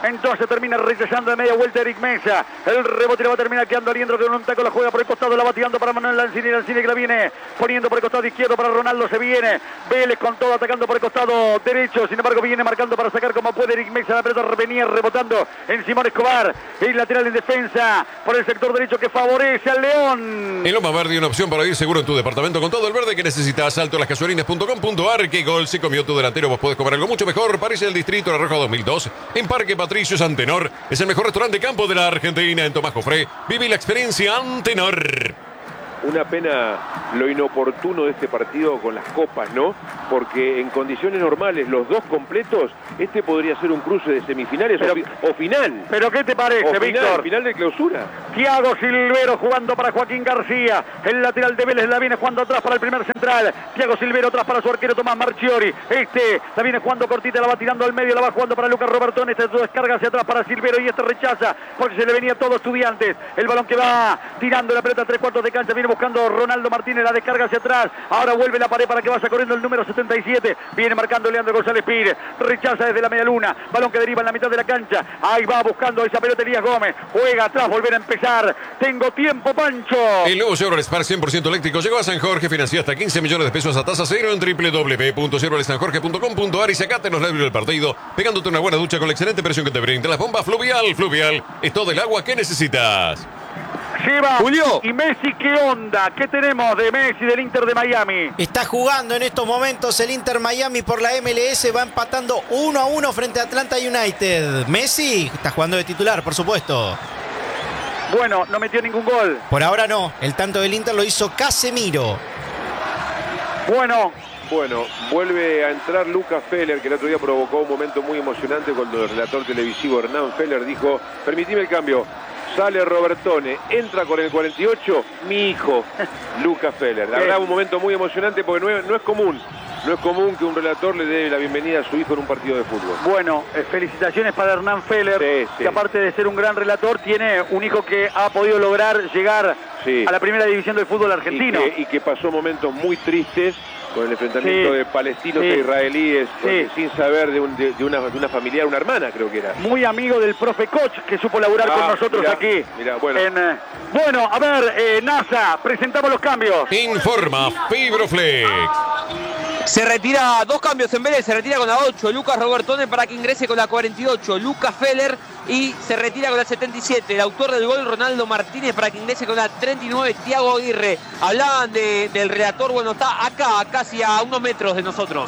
Entonces termina rechazando de media vuelta Eric Mesa. El rebote le va a terminar quedando Aliendro con un taco. La juega por el costado, la va tirando para Manuel Lanzini. Lanzini que la viene poniendo por el costado izquierdo para Ronaldo. Se viene Vélez con todo atacando por el costado derecho. Sin embargo viene marcando para sacar como puede Eric Mesa. La pelota venía rebotando en Simón Escobar. El lateral en defensa por el sector derecho que favorece al León. En Loma Verde, una opción para ir seguro en tu departamento con todo el verde que necesitas. Altolascasualinas.com.ar. ¿Qué gol se comió tu delantero? Vos podés comer algo mucho mejor. Parece el Distrito La Roja 2002 en Parque Patricio Antenor. Es el mejor restaurante de campo de la Argentina. En Tomás Jofré viví la experiencia Antenor. Una pena lo inoportuno de este partido con las copas, ¿no? Porque en condiciones normales, los dos completos, este podría ser un cruce de semifinales o final. ¿Pero qué te parece, Víctor? Final de clausura. Thiago Silvero jugando para Joaquín García. El lateral de Vélez la viene jugando atrás para el primer central. Thiago Silvero atrás para su arquero Tomás Marchiori. La viene jugando cortita, la va tirando al medio, la va jugando para Lucas Robertón. Descarga hacia atrás para Silvero y rechaza porque se le venía todo Estudiantes. El balón que va tirando la pelota a 3/4 de cancha. Viene buscando Ronaldo Martínez, la descarga hacia atrás. Ahora vuelve la pared para que vaya corriendo el número 77. Viene marcando Leandro González Pires. Rechaza desde la media luna. Balón que deriva en la mitad de la cancha. Ahí va buscando esa pelota Elías Gómez. Juega atrás, volver a empezar. Tengo tiempo, Pancho. El nuevo Chevrolet Spark 100% eléctrico llegó a San Jorge. Financia hasta 15 millones de pesos a tasa cero en www.chevroletsanjorge.com.ar y sacate los nervios del partido pegándote una buena ducha con la excelente presión que te brinda la bomba Fluvial. Fluvial es todo el agua que necesitas. Lleva Julio. ¿Y Messi qué onda? ¿Qué tenemos de Messi del Inter de Miami? Está jugando en estos momentos el Inter Miami por la MLS. Va empatando 1-1 frente a Atlanta United. Messi está jugando de titular, por supuesto. Bueno, no metió ningún gol. Por ahora no. El tanto del Inter lo hizo Casemiro. Bueno, vuelve a entrar Lucas Feller, que el otro día provocó un momento muy emocionante cuando el relator televisivo Hernán Feller dijo: permitime el cambio. Sale Robertone, entra con el 48, mi hijo, Lucas Feller. La verdad, un momento muy emocionante porque no es común. No es común que un relator le dé la bienvenida a su hijo en un partido de fútbol. Bueno, felicitaciones para Hernán Feller, que aparte de ser un gran relator, tiene un hijo que ha podido lograr llegar a la primera división del fútbol argentino. Y que pasó momentos muy tristes con el enfrentamiento de palestinos e israelíes, sin saber de una familiar, una hermana creo que era. Muy amigo del profe Koch, que supo laburar con nosotros aquí. Bueno, a ver, NASA, presentamos los cambios. Informa Fibroflex. Se retira, dos cambios en Vélez, se retira con la 8, Lucas Robertone para que ingrese con la 48, Lucas Feller, y se retira con la 77, el autor del gol Ronaldo Martínez para que ingrese con la 39, Thiago Aguirre. Hablaban del relator, bueno, está acá, casi a unos metros de nosotros.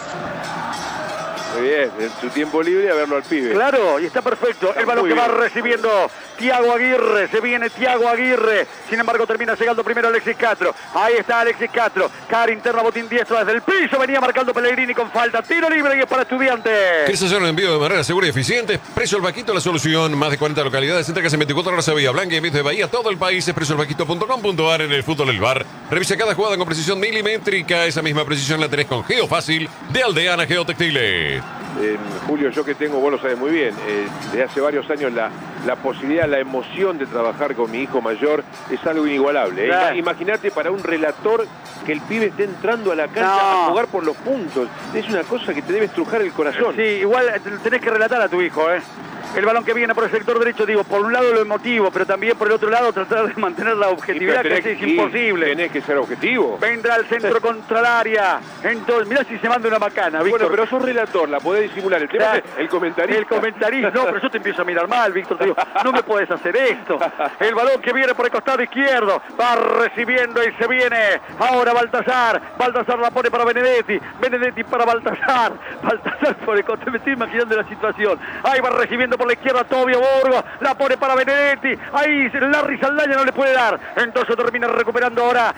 Muy bien, en su tiempo libre a verlo al pibe. Claro, y está perfecto. Está el balón que va recibiendo Thiago Aguirre. Se viene Thiago Aguirre. Sin embargo, termina llegando primero Alexis Castro. Ahí está Alexis Castro. Cara interna, botín diestro desde el piso. Venía marcando Pellegrini con falta. Tiro libre y es para Estudiantes. ¿Quieres hacer un envío de manera segura y eficiente? Precio El Vaquito, la solución. Más de 40 localidades. Entregas en 24 horas a Bahía Blanca y envíos de Bahía. Todo el país es presioelvaquito.com.ar en el fútbol del bar. Revisa cada jugada con precisión milimétrica. Esa misma precisión la tenés con Geofácil de Aldeana Geotextiles. Julio, yo que tengo, vos lo sabés muy bien, desde hace varios años la posibilidad, la emoción de trabajar con mi hijo mayor es algo inigualable. Claro. Imagínate para un relator que el pibe esté entrando a la cancha a jugar por los puntos. Es una cosa que te debe estrujar el corazón. Sí, igual tenés que relatar a tu hijo, El balón que viene por el sector derecho, digo, por un lado lo emotivo, pero también por el otro lado tratar de mantener la objetividad, que es imposible. Tenés que ser objetivo. Vendrá al centro contra el área. Entonces, mirá si se manda una macana, Víctor. Bueno, pero sos relator, la podés disimular. El tema es el comentarista. El comentarista, no, pero yo te empiezo a mirar mal, Víctor. Te digo, no me puedes hacer esto. El balón que viene por el costado izquierdo, va recibiendo y se viene. Ahora Baltasar. Baltasar la pone para Benedetti. Benedetti para Baltasar. Baltasar por el costado. Me estoy imaginando la situación. Ahí va recibiendo por la izquierda Tobio Burgos, la pone para Benedetti, ahí Larry Saldaña no le puede dar, entonces termina recuperando ahora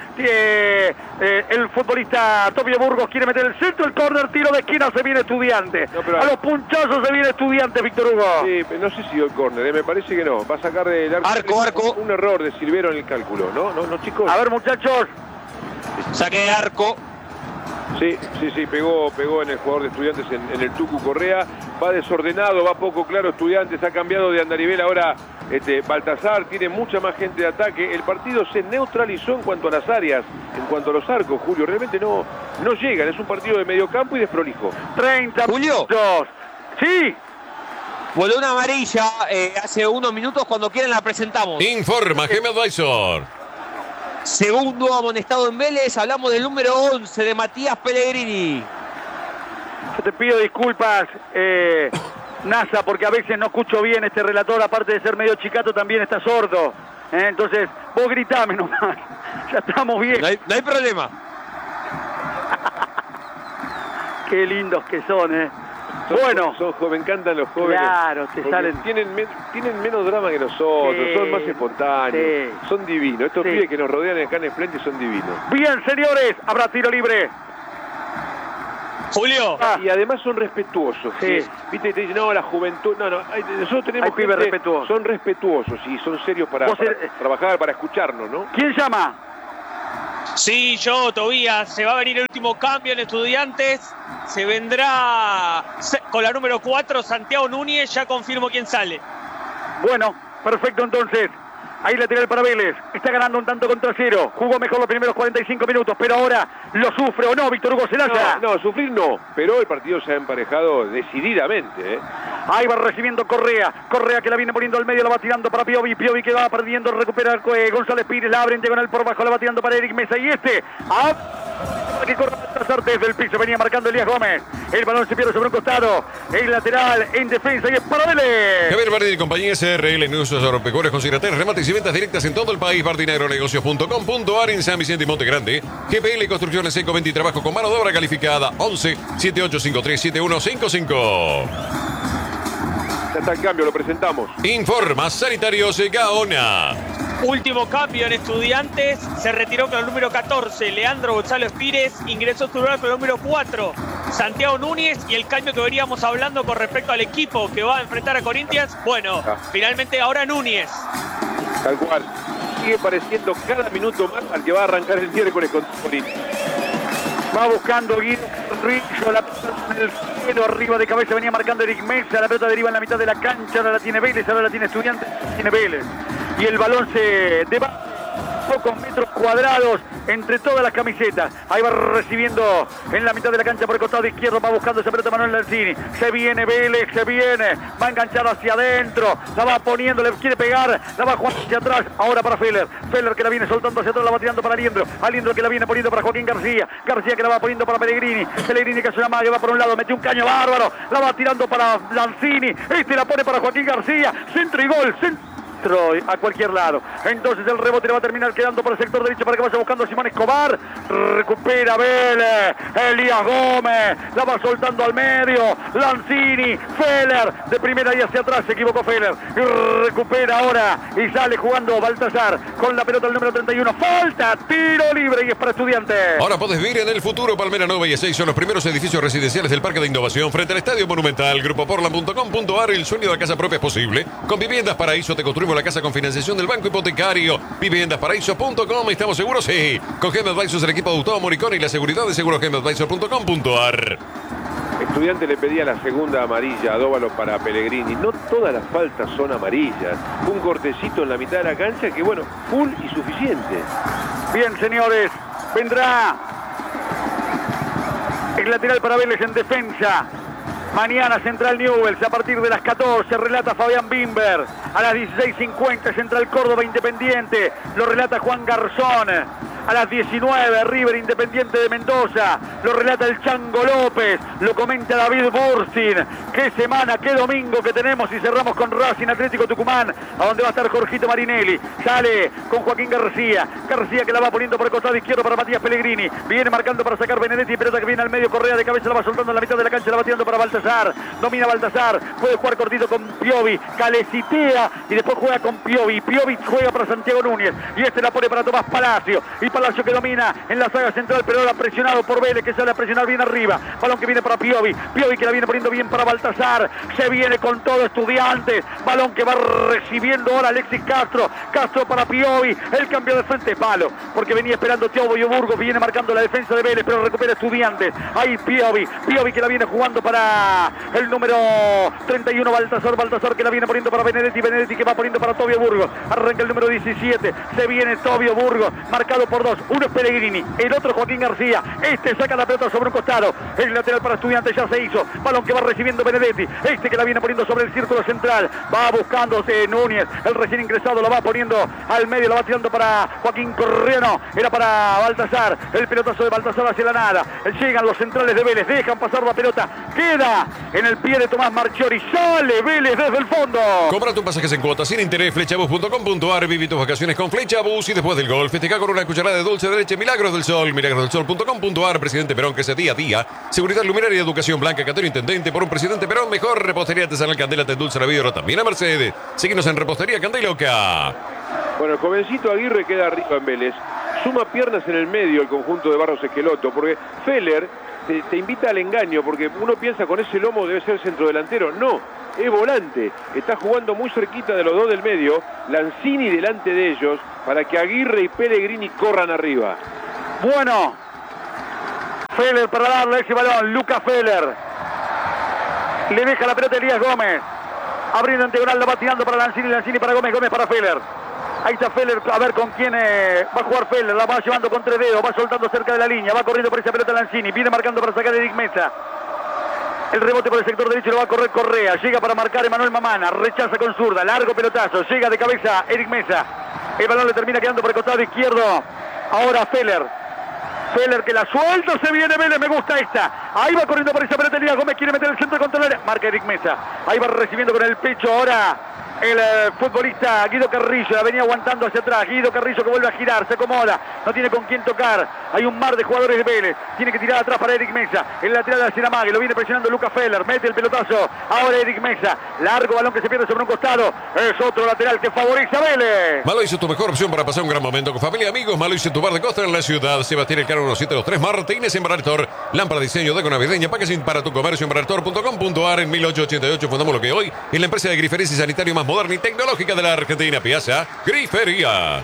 el futbolista Tobio Burgos, quiere meter el centro, el córner, tiro de esquina, se viene Estudiante, a los punchazos se viene Estudiante, Víctor Hugo. Sí, no sé si dio el córner, me parece que no, va a sacar del arco. Un error de Silvero en el cálculo, ¿no, chicos? A ver, muchachos. Saque de arco. Sí, pegó en el jugador de Estudiantes, en el Tucu Correa. Va desordenado, va poco claro Estudiantes, ha cambiado de andarivel ahora Baltasar, tiene mucha más gente de ataque. El partido se neutralizó en cuanto a las áreas, en cuanto a los arcos, Julio. Realmente no llegan, es un partido de medio campo y desprolijo. 30 Julio. minutos. Sí. Voló una amarilla hace unos minutos, cuando quieran la presentamos. Informa Game Advisor. Segundo amonestado en Vélez, hablamos del número 11 de Matías Pellegrini. Yo te pido disculpas, NASA, porque a veces no escucho bien este relator, aparte de ser medio chicato, también está sordo. Entonces, vos gritame nomás, ya estamos bien. No hay problema. Qué lindos que son, Bueno, me encantan los jóvenes. Claro, te salen. Tienen menos drama que nosotros, son más espontáneos, son divinos. Estos pibes que nos rodean acá en Splendid son divinos. Bien, señores, habrá tiro libre. Julio. Y además son respetuosos. Viste, te dicen, no, la juventud. No, nosotros tenemos pibes respetuosos. Son respetuosos y son serios para trabajar, para escucharnos, ¿no? ¿Quién llama? Sí, yo, Tobías. Se va a venir el último cambio en Estudiantes. Se vendrá con la número 4, Santiago Núñez. Ya confirmo quién sale. Bueno, perfecto entonces. Ahí lateral para Vélez. Está ganando un tanto contra cero. Jugó mejor los primeros 45 minutos, pero ahora lo sufre, ¿o no, Víctor Hugo Celaya? No, sufrir no. Pero el partido se ha emparejado decididamente, Ahí va recibiendo Correa. Correa que la viene poniendo al medio, la va tirando para Piovi. Piovi que va perdiendo, recupera González Pires. La abren, llegan al por bajo, la va tirando para Eric Mesa. Y que corre desde el piso, venía marcando Elías Gómez. El balón se pierde sobre un costado. El lateral en defensa y es para Vélez. Javier Bardini y compañía SRL Negocios Agropecuarios con remates y ventas directas en todo el país. bardinagronegocios.com.ar en San Vicente y Monte Grande. GPL Construcciones Ecoventa y Trabajo con mano de obra calificada. 11 7853 7155. Ya está el cambio, lo presentamos. Informa Sanitarios Gaona. Último cambio en Estudiantes. Se retiró con el número 14, Leandro González Pires. Ingresó a su lugar con el número 4, Santiago Núñez. Y el cambio que veníamos hablando con respecto al equipo que va a enfrentar a Corinthians. Bueno, finalmente ahora Núñez. Tal cual. Sigue pareciendo cada minuto más al que va a arrancar el miércoles con Corinthians. Va buscando Guido Rizzo, la pelota en el cielo, arriba de cabeza venía marcando Eric Mesa, la pelota deriva en la mitad de la cancha, ahora la tiene Vélez, ahora la tiene Estudiantes, tiene Vélez. Y el balón se debate pocos metros cuadrados entre todas las camisetas. Ahí va recibiendo en la mitad de la cancha por el costado izquierdo, va buscando esa pelota Manuel Lanzini. Se viene Vélez, se viene, va a enganchar hacia adentro, la va poniendo, le quiere pegar, la va jugando hacia atrás, ahora para Feller. Feller que la viene soltando hacia atrás, la va tirando para Aliendro. Aliendro que la viene poniendo para Joaquín García. García que la va poniendo para Pellegrini. Pellegrini que hace una magia, va por un lado, metió un caño bárbaro, la va tirando para Lanzini. La pone para Joaquín García, centro y gol, a cualquier lado. Entonces el rebote le va a terminar quedando por el sector derecho para que vaya buscando a Simón Escobar. Recupera Vélez. Elías Gómez. La va soltando al medio. Lanzini. Feller. De primera y hacia atrás. Se equivocó Feller. Recupera ahora. Y sale jugando Baltasar. Con la pelota el número 31. Falta. Tiro libre y es para Estudiantes. Ahora podés vivir en el futuro. Palmera Nova y Ezeiza son los primeros edificios residenciales del Parque de Innovación frente al Estadio Monumental. Grupoportland.com.ar. El sueño de la casa propia es posible. Con Viviendas Paraíso te construimos la casa con financiación del Banco Hipotecario. Viviendasparaíso.com. ¿Estamos seguros? Sí. Con Game Advisors, el equipo de Gustavo Moricón y la seguridad de seguros.gameadvisor.com.ar. Estudiante le pedía la segunda amarilla a Dóvalo para Pellegrini. No todas las faltas son amarillas. Un cortecito en la mitad de la cancha que, bueno, full y suficiente. Bien, señores. Vendrá el lateral para Vélez en defensa. Mañana Central Newell's a partir de las 14, relata Fabián Bimber. A las 16:50 Central Córdoba Independiente, lo relata Juan Garzón. A las 19 River Independiente de Mendoza, lo relata el Chango López, lo comenta David Bursin. Qué semana, qué domingo que tenemos y cerramos con Racing Atlético Tucumán, a donde va a estar Jorgito Marinelli. Sale con Joaquín García, García que la va poniendo por el costado izquierdo para Matías Pellegrini. Viene marcando para sacar Benedetti, pelota que viene al medio, Correa de cabeza, la va soltando en la mitad de la cancha, la va tirando para Baltasar. Domina Baltasar, puede jugar cortito con Piovi, calecitea y después juega con Piovi. Piovi juega para Santiago Núñez y la pone para Tomás Palacio. Y Palacio que domina en la saga central, pero ahora presionado por Vélez, que sale a presionar bien arriba. Balón que viene para Piovi. Piovi que la viene poniendo bien para Baltasar. Se viene con todo Estudiantes. Balón que va recibiendo ahora Alexis Castro. Castro para Piovi. El cambio de frente es malo, porque venía esperando Teobo Burgos, viene marcando la defensa de Vélez, pero recupera Estudiantes. Ahí Piovi. Piovi que la viene jugando para el número 31, Baltasar. Baltasar que la viene poniendo para Benedetti. Benedetti que va poniendo para Tobio Burgos. Arranca el número 17. Se viene Tobio Burgos, marcado por dos. Uno es Pellegrini, el otro Joaquín García. Este saca la pelota sobre un costado. El lateral para Estudiantes ya se hizo. Balón que va recibiendo Benedetti. Este que la viene poniendo sobre el círculo central. Va buscándose Núñez. El recién ingresado lo va poniendo al medio. Lo va tirando para Joaquín Correa. No, era para Baltasar. El pelotazo de Baltasar hacia la nada. Llegan los centrales de Vélez. Dejan pasar la pelota. Queda en el pie de Tomás Marchiori. Sale Vélez desde el fondo. Compra tus pasajes en cuotas sin interés. Flechabus.com.ar. Viví tus vacaciones con Flechabus. Y después del gol, festeja con una cucharada de dulce de leche Milagros del Sol. Milagrosdelsol.com.ar. Presidente Perón, que se día a día. Seguridad luminaria y educación blanca. Catero Intendente. Por un Presidente Perón mejor. Repostería artesanal Candela te endulza la vida. También a Mercedes. Síguenos en Repostería Candeloca. Bueno, el jovencito Aguirre queda arriba en Vélez. Suma piernas en el medio el conjunto de Barros Esqueloto, porque Feller te invita al engaño, porque uno piensa con ese lomo debe ser centrodelantero. No, es volante. Está jugando muy cerquita de los dos del medio. Lanzini delante de ellos para que Aguirre y Pellegrini corran arriba. Bueno, Feller para darle ese balón. Lucas Feller. Le deja la pelota a Elías Gómez. Abriendo en diagonal, la va tirando para Lanzini. Lanzini para Gómez. Gómez para Feller. Ahí está Feller, a ver con quién va a jugar Feller, la va llevando con tres dedos, va soltando cerca de la línea, va corriendo por esa pelota Lanzini, viene marcando para sacar a Eric Mesa. El rebote por el sector derecho lo va a correr Correa, llega para marcar Emanuel Mamana, rechaza con zurda, largo pelotazo, llega de cabeza Eric Mesa. El balón le termina quedando por el costado izquierdo, ahora Feller. Feller que la suelta, se viene Vélez, me gusta esta. Ahí va corriendo por esa pelota Elías Gómez, quiere meter el centro contra el área, marca Eric Mesa. Ahí va recibiendo con el pecho ahora el futbolista Guido Carrillo, la venía aguantando hacia atrás. Guido Carrillo que vuelve a girar, se acomoda, no tiene con quién tocar. Hay un mar de jugadores de Vélez, tiene que tirar atrás para Eric Mesa. El lateral hacia la mague, lo viene presionando Lucas Feller, mete el pelotazo. Ahora Eric Mesa, largo balón que se pierde sobre un costado. Es otro lateral que favorece a Vélez. Maloise, tu mejor opción para pasar un gran momento con familia y amigos. Maloise, tu bar de costa en la ciudad. Sebastián Elcano 1723 Martínez en Baraltor. Lámpara diseño de navideña, packaging para tu comercio en baraltor.com.ar. En 1888 fundamos lo que hoy es la empresa de grifería y sanitario más moderna y tecnológica de la Argentina. Piazza Grifería.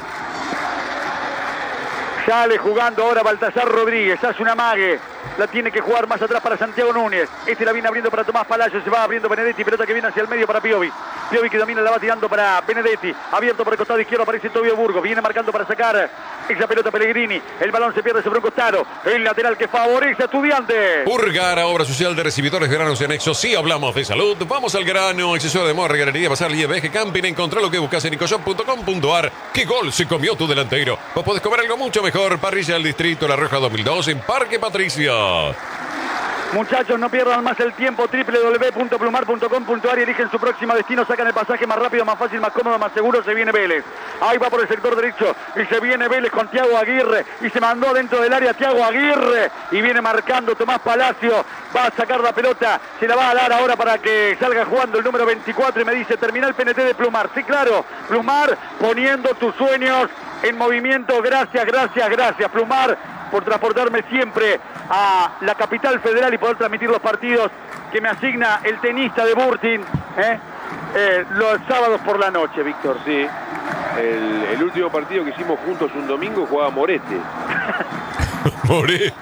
Sale jugando ahora Baltasar Rodríguez, hace una mague, la tiene que jugar más atrás para Santiago Núñez. Este la viene abriendo para Tomás Palacios, se va abriendo Benedetti, pelota que viene hacia el medio para Piovi. Piovi que domina, la va tirando para Benedetti, abierto por el costado izquierdo, aparece Tobio Burgos, viene marcando para sacar esa pelota Pellegrini. El balón se pierde sobre un costado, el lateral que favorece a Estudiantes. Urgara, obra social de recibidores veranos y anexos. Sí, hablamos de salud. Vamos al grano. Accesorio de moda, regalería, bazar, Lieveje Camping. Encontrá lo que buscas en ecoshop.com.ar. ¿Qué gol se comió tu delantero? Vos podés comer algo mucho mejor. Parrilla del Distrito La Roja 2002 en Parque Patricia. Muchachos, no pierdan más el tiempo. www.plumar.com.ar y eligen su próximo destino. Sacan el pasaje más rápido, más fácil, más cómodo, más seguro. Se viene Vélez. Ahí va por el sector derecho y se viene Vélez con Thiago Aguirre. Y se mandó dentro del área Thiago Aguirre. Y viene marcando Tomás Palacio. Va a sacar la pelota. Se la va a dar ahora para que salga jugando el número 24. Y me dice, termina el PNT de Plumar. Sí, claro. Plumar poniendo tus sueños en movimiento. Gracias, gracias, gracias, Plumar, por transportarme siempre a la capital federal y poder transmitir los partidos que me asigna el tenista de Burtin los sábados por la noche, Víctor. Sí, el último partido que hicimos juntos un domingo jugaba Morete. Morete.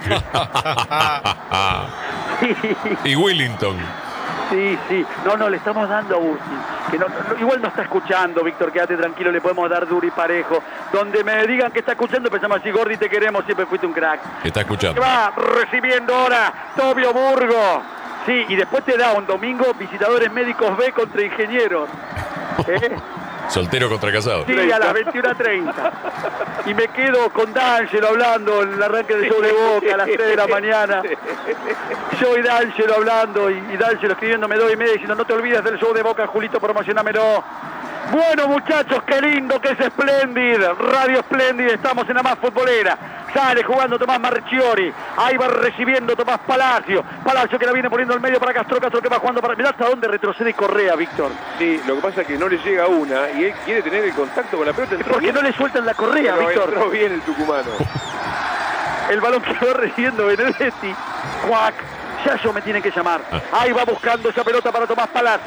Y Willington. Sí, sí. No, le estamos dando a Burtin. Que igual no está escuchando, Víctor, quédate tranquilo, le podemos dar duro y parejo. Donde me digan que está escuchando, pensamos así, Gordi, te queremos, siempre fuiste un crack. Está escuchando. Va recibiendo ahora Tobio Burgos. Sí, y después te da un domingo visitadores médicos B contra ingenieros. Soltero contra casado. Sí, a las 21:30. Y me quedo con D'Angelo hablando en el arranque del show de Boca a las 3 de la mañana. Yo y D'Angelo hablando y D'Angelo escribiéndome 2:30 diciendo no te olvides del show de Boca, Julito, promocionámelo. Bueno, muchachos, qué lindo que es Splendid, Radio Splendid, estamos en la más futbolera. Sale jugando Tomás Marchiori, ahí va recibiendo Tomás Palacio. Palacio que la viene poniendo al medio para Castro, Castro que va jugando para... Mirá hasta dónde retrocede Correa, Víctor. Sí, lo que pasa es que no le llega una y él quiere tener el contacto con la pelota. Porque no le sueltan la correa, pero Víctor. Entró bien el tucumano. El balón que va recibiendo Benedetti. Cuac. Ya yo me tienen que llamar. Ahí va buscando esa pelota para Tomás Palacio.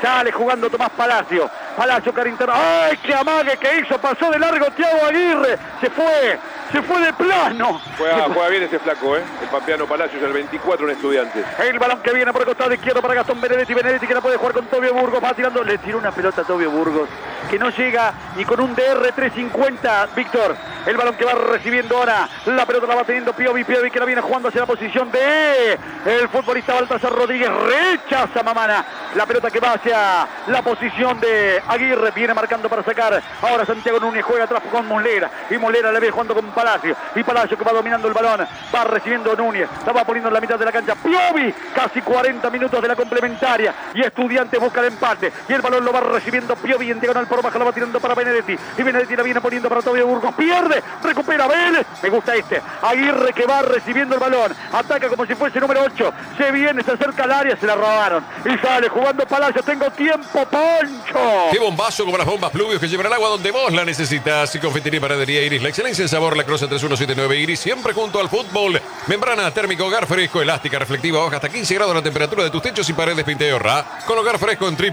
Sale jugando Tomás Palacio. Palacio, Carintero. ¡Ay, qué amague que hizo! Pasó de largo Thiago Aguirre. Se fue de plano. Juega bien ese flaco, ¿eh? El Pampeano Palacios, el 24 en Estudiantes. El balón que viene por el costado izquierdo para Gastón Benedetti. Benedetti que la puede jugar con Tobio Burgos. Va tirando, le tiró una pelota a Tobio Burgos que no llega ni con un DR 350, Víctor. El balón que va recibiendo ahora. La pelota la va teniendo Piovi que la viene jugando hacia la posición de el futbolista Baltasar Rodríguez. Rechaza Mamana. La pelota que va hacia la posición de Aguirre. Viene marcando para sacar. Ahora Santiago Núñez juega atrás con Muslera. Y Muslera le viene jugando con Palacio. Y Palacio que va dominando el balón. Va recibiendo Núñez. La va poniendo en la mitad de la cancha. Piovi. Casi 40 minutos de la complementaria. Y Estudiantes busca el empate. Y el balón lo va recibiendo Piovi en diagonal por baja. Lo va tirando para Benedetti. Y Benedetti la viene poniendo para Tobio Burgos. Pierde. Recupera Vélez. Me gusta este. Aguirre que va recibiendo el balón. Ataca como si fuese número 8. Se viene, se acerca al área. Se la robaron. Y sale jugando Palacio. Tengo tiempo, Poncho. Qué bombazo como las bombas Pluvios que llevan el agua donde vos la necesitas. Y Confitería y Panadería Iris. La excelencia en sabor. La Croce 3179 Iris. Siempre junto al fútbol. Membrana térmico, hogar fresco, elástica, reflectiva. Baja hasta 15 grados la temperatura de tus techos y paredes Pinteorra. Con hogar fresco en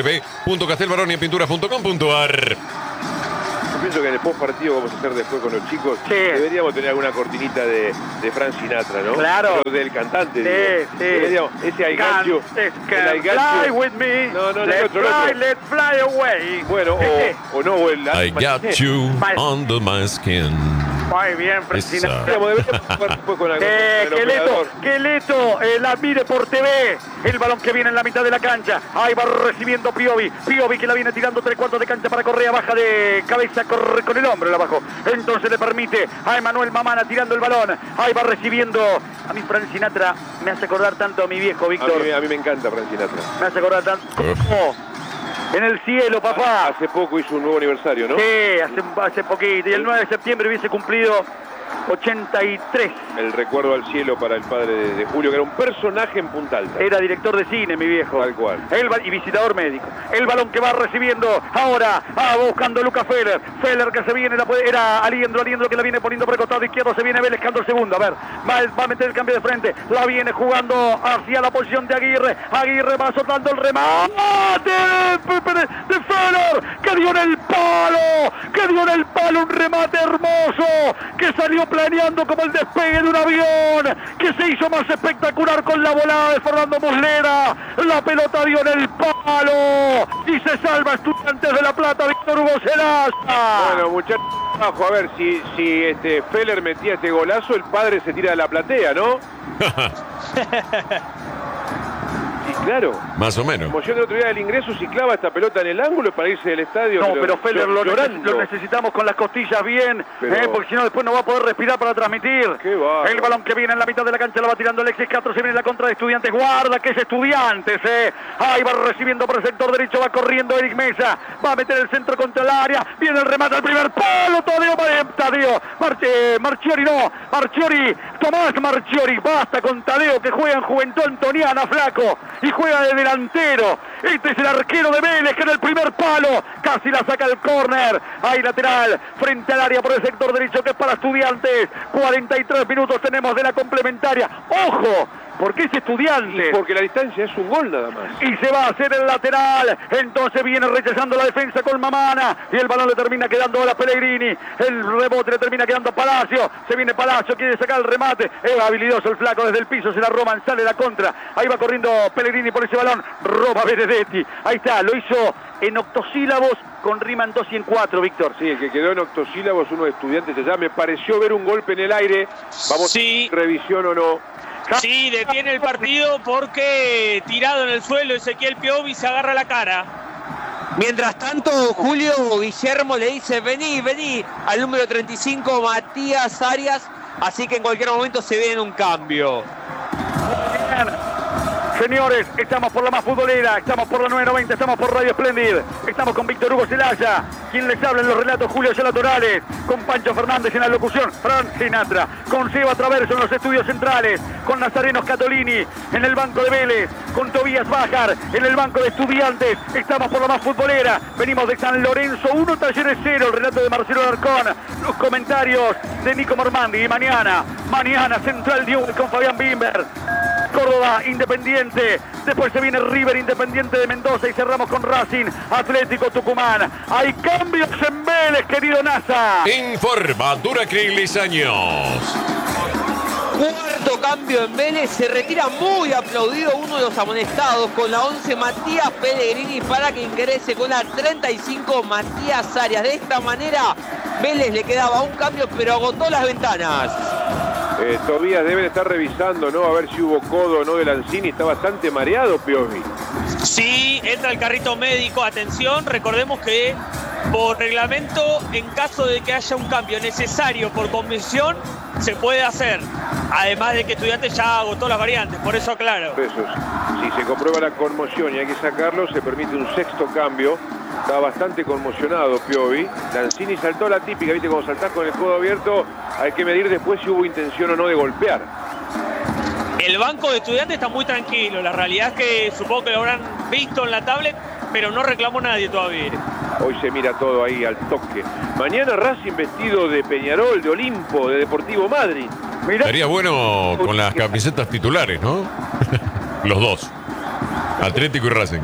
www.castelbaroniapinturas.com.ar. Pienso que en el post partido vamos a hacer después con los chicos. Sí. Deberíamos tener alguna cortinita de Frank Sinatra, ¿no? Claro. Pero del cantante. Sí, digo. sí. Deberíamos, ese aigancho. Fly with me. No, let's fly away. Bueno, o no, o el... I got you under my skin. Muy bien, Frank Sinatra. Deberíamos jugar después con algo. Que Leto la mire por TV. El balón que viene en la mitad de la cancha. Ahí va recibiendo Piovi. Piovi que la viene tirando 3/4 de cancha para Correa. Baja de cabeza, corre con el hombro la bajó. Entonces le permite a Emanuel Mamana tirando el balón. Ahí va recibiendo. A mí Frank Sinatra me hace acordar tanto a mi viejo, Víctor. A mí me encanta Frank Sinatra. Me hace acordar tanto. ¿Cómo? En el cielo, papá. Hace poco hizo un nuevo aniversario, ¿no? Sí, hace poquito. Y el 9 de septiembre hubiese cumplido 83. El recuerdo al cielo para el padre de Julio, que era un personaje en Punta Alta. Era director de cine, mi viejo. Tal cual. Y visitador médico. El balón que va recibiendo ahora. Buscando Lucas Feller. Feller que se viene. Era Aliendro que la viene poniendo por el costado izquierdo. Se viene Vélez, el segundo. A ver, va a meter el cambio de frente. La viene jugando hacia la posición de Aguirre. Aguirre va soltando el remate de Feller. Que dio en el palo. Un remate hermoso. Que salió planeando como el despegue de un avión, que se hizo más espectacular con la volada de Fernando Muslera. La pelota dio en el palo y se salva Estudiantes de La Plata, Víctor Hugo Selaza. Bueno, muchachos, a ver si Feller metía este golazo, el padre se tira de la platea, ¿no? Sí, claro. Más o menos. Como yo el otro día del ingreso, si clava esta pelota en el ángulo para irse del estadio. No, pero Feller lo necesitamos con las costillas bien, porque si no después no va a poder respirar para transmitir. El balón que viene en la mitad de la cancha lo va tirando Alexis Castro, se viene la contra de Estudiantes, guarda que es Estudiantes, ahí va recibiendo por el sector derecho, va corriendo Eric Mesa, va a meter el centro contra el área, viene el remate al primer palo, Tadeo, Tomás Marchiori, basta con Tadeo que juega en Juventud Antoniana, flaco, y juega de delantero. Este es el arquero de Vélez que en el primer palo casi la saca el córner. Ahí lateral, frente al área por el sector derecho que es para Estudiantes. 43 minutos tenemos de la complementaria. ¡Ojo! Porque es Estudiantes. Y porque la distancia es un gol nada más. Y se va a hacer el lateral. Entonces viene rechazando la defensa con Mamana. Y el balón le termina quedando a Pellegrini. El rebote le termina quedando a Palacio. Se viene Palacio, quiere sacar el remate. Es habilidoso el flaco desde el piso. Se la roban, sale la contra. Ahí va corriendo Pellegrini por ese balón. Roba Benedetti. Ahí está, lo hizo en octosílabos con rima en 2 y en 4, Víctor. Sí, el que quedó en octosílabos, uno de Estudiantes allá. Me pareció ver un golpe en el aire. Vamos, sí. Revisión o no. Sí, detiene el partido porque tirado en el suelo Ezequiel Piovi se agarra la cara. Mientras tanto, Julio Guillermo le dice vení al número 35 Matías Arias, así que en cualquier momento se viene un cambio. Señores, estamos por la más futbolera, estamos por la 990, estamos por Radio Splendid, estamos con Víctor Hugo Zelaya, quien les habla en los relatos Julio Yala Torales, con Pancho Fernández en la locución, Frank Sinatra, con Seba Traverso en los estudios centrales, con Nazareno Scatolini en el banco de Vélez, con Tobías Bajar en el banco de Estudiantes, estamos por la más futbolera, venimos de San Lorenzo 1, Talleres 0, el relato de Marcelo Alarcón, los comentarios de Nico Mormandi y mañana Central Diego con Fabián Bimber. Córdoba, Independiente. Después se viene River, Independiente de Mendoza. Y cerramos con Racing, Atlético Tucumán. Hay cambios en Vélez, querido NASA. Informa Duracrilis Años. Cuarto cambio en Vélez, se retira muy aplaudido uno de los amonestados con la 11 Matías Pellegrini para que ingrese con la 35 Matías Arias. De esta manera Vélez le quedaba un cambio pero agotó las ventanas. Tobías deben estar revisando, ¿no? A ver si hubo codo o no de Lanzini. Está bastante mareado, Piovi. Sí, entra el carrito médico. Atención, recordemos que por reglamento, en caso de que haya un cambio necesario por convención, se puede hacer. Además de que Estudiantes ya agotó las variantes, por eso aclaro. Si se comprueba la conmoción y hay que sacarlo, se permite un sexto cambio. Está bastante conmocionado Piovi. Lanzini saltó la típica, ¿viste? Cuando saltás con el codo abierto, hay que medir después si hubo intención o no de golpear. El banco de Estudiantes está muy tranquilo. La realidad es que supongo que lo habrán visto en la tablet, pero no reclamó nadie todavía. Hoy se mira todo ahí al toque. Mañana Racing vestido de Peñarol, de Olimpo, de Deportivo Madrid. Mirá. Estaría bueno con las camisetas titulares, ¿no? Los dos. Atlético y Racing.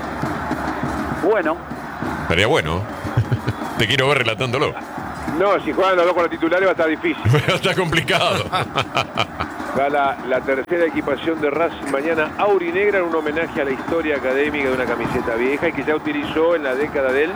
Bueno. Estaría bueno. Te quiero ver relatándolo. No, si juegan los dos con los titulares va a estar difícil. Está complicado. Va la tercera equipación de Racing mañana aurinegra en un homenaje a la historia académica de una camiseta vieja y que ya utilizó en la década del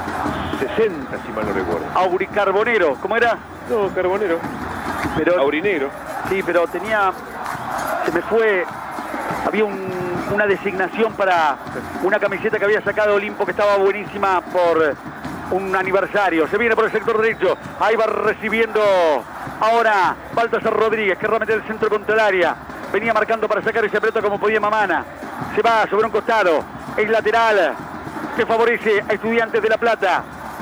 60, si mal no recuerdo. Auricarbonero, ¿cómo era? No, carbonero. Pero, aurinegro. Sí, pero tenía... Se me fue... Había una designación para una camiseta que había sacado Olimpo que estaba buenísima por un aniversario. Se viene por el sector derecho. Ahí va recibiendo ahora Baltasar Rodríguez, que realmente el centro contra el área. Venía marcando para sacar esa pelota como podía Mamana. Se va sobre un costado. Es lateral que favorece a Estudiantes de La Plata.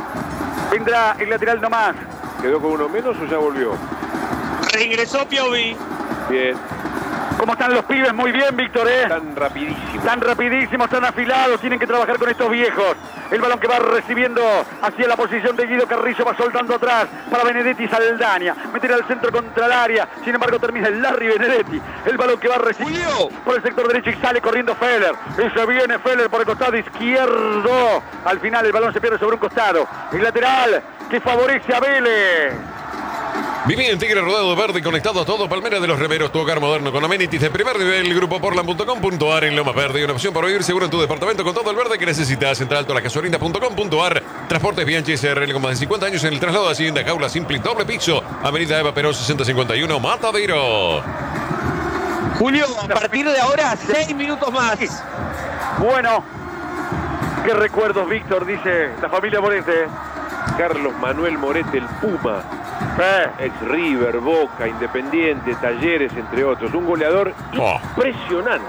Vendrá el lateral nomás. ¿Quedó con uno menos o ya volvió? Reingresó Piovi. Bien. ¿Cómo están los pibes? Muy bien, Víctor, ¿eh? Tan rapidísimos. Tan rapidísimos, tan afilados. Tienen que trabajar con estos viejos. El balón que va recibiendo hacia la posición de Guido Carrillo. Va soltando atrás para Benedetti Saldaña. Meter al centro contra el área. Sin embargo, termina el Larry Benedetti. El balón que va recibiendo por el sector derecho y sale corriendo Feller. Y se viene Feller por el costado izquierdo. Al final el balón se pierde sobre un costado. El lateral que favorece a Vélez. Viví en Tigre rodado de verde, conectado a todo. Palmera de los Remeros, tu hogar moderno con amenities de primer nivel. Grupoportland.com.ar en Lomas Verde. Una opción para vivir seguro en tu departamento con todo el verde que necesitas. Entra alto a la gasolina.com.ar. Transportes Bianchi SRL con más de 50 años en el traslado de Hacienda. Jaula Simple, doble piso. Avenida Eva Perón 6051, Matadero. Julio, a partir de ahora, 6 minutos más. Bueno, qué recuerdos, Víctor, dice la familia Morete. Carlos Manuel Morete, el Puma. Ex River, Boca, Independiente, Talleres, entre otros. Un goleador impresionante.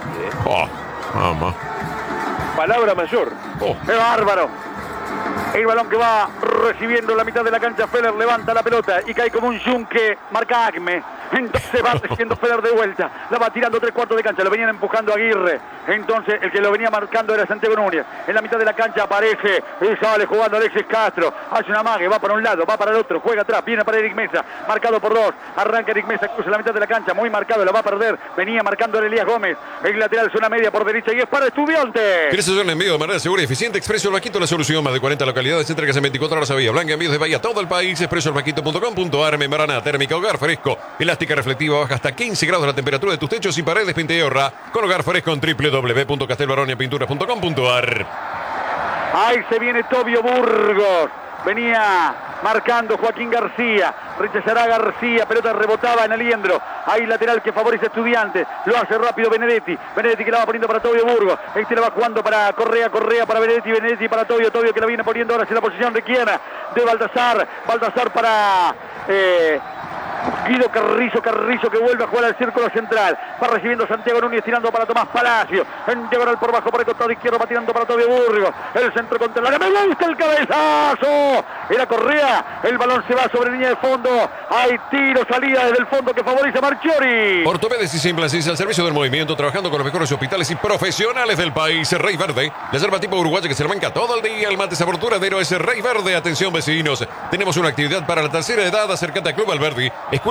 Mamá. Palabra mayor. ¡Qué bárbaro! El balón que va recibiendo en la mitad de la cancha. Feller levanta la pelota y cae como un yunque. Marca Acme. Entonces va recibiendo Feller de vuelta. La va tirando 3/4 de cancha. Lo venían empujando a Aguirre. Entonces el que lo venía marcando era Santiago Núñez. En la mitad de la cancha aparece y sale jugando Alexis Castro. Hace una mague. Va para un lado, va para el otro. Juega atrás. Viene para Eric Mesa. Marcado por 2. Arranca Eric Mesa. Cruza la mitad de la cancha. Muy marcado. La va a perder. Venía marcando el Elías Gómez. El lateral zona media por derecha y es para Estudiantes. ¿Quieres hacer un envío de manera segura y eficiente? Expreso El Vaquito, la solución. Más de 40 localidades. Entregas en 24 horas a Vía Blanca. Envíos de Bahía a todo el país. Expresoelvaquito.com.ar. Membrana térmica, hogar fresco. Elástica reflectiva. Baja hasta 15 grados la temperatura de tus techos y paredes. Pinta y ahorra con hogar fresco en www.castelbaroniapinturas.com.ar. Ahí se viene Tobio Burgos. Venía marcando Joaquín García. Rechazará García. Pelota rebotaba en Aliendro. Ahí lateral que favorece a Estudiantes. Lo hace rápido Benedetti. Benedetti que la va poniendo para Tobio Burgos. Este la va jugando para Correa. Correa para Benedetti. Benedetti para Tobio. Tobio que la viene poniendo ahora en la posición de quiena. De Baltasar. Baltasar para... Guido Carrillo que vuelve a jugar al círculo central. Va recibiendo Santiago Núñez tirando para Tomás Palacio. En diagonal por bajo por el costado izquierdo va tirando para Tobio Burgos. El centro contra el área. ¡Me gusta el cabezazo! Era Correa. El balón se va sobre línea de fondo. Hay tiro, salida desde el fondo que favorece a Marchiori. Ortopedes y Implantes al servicio del movimiento, trabajando con los mejores hospitales y profesionales del país. Rey Verde, la yerba tipo uruguaya que se la banca todo el día. El mate sabor duradero es Rey Verde. Atención vecinos, tenemos una actividad para la tercera edad. Acércate a Club Alberdi, escuela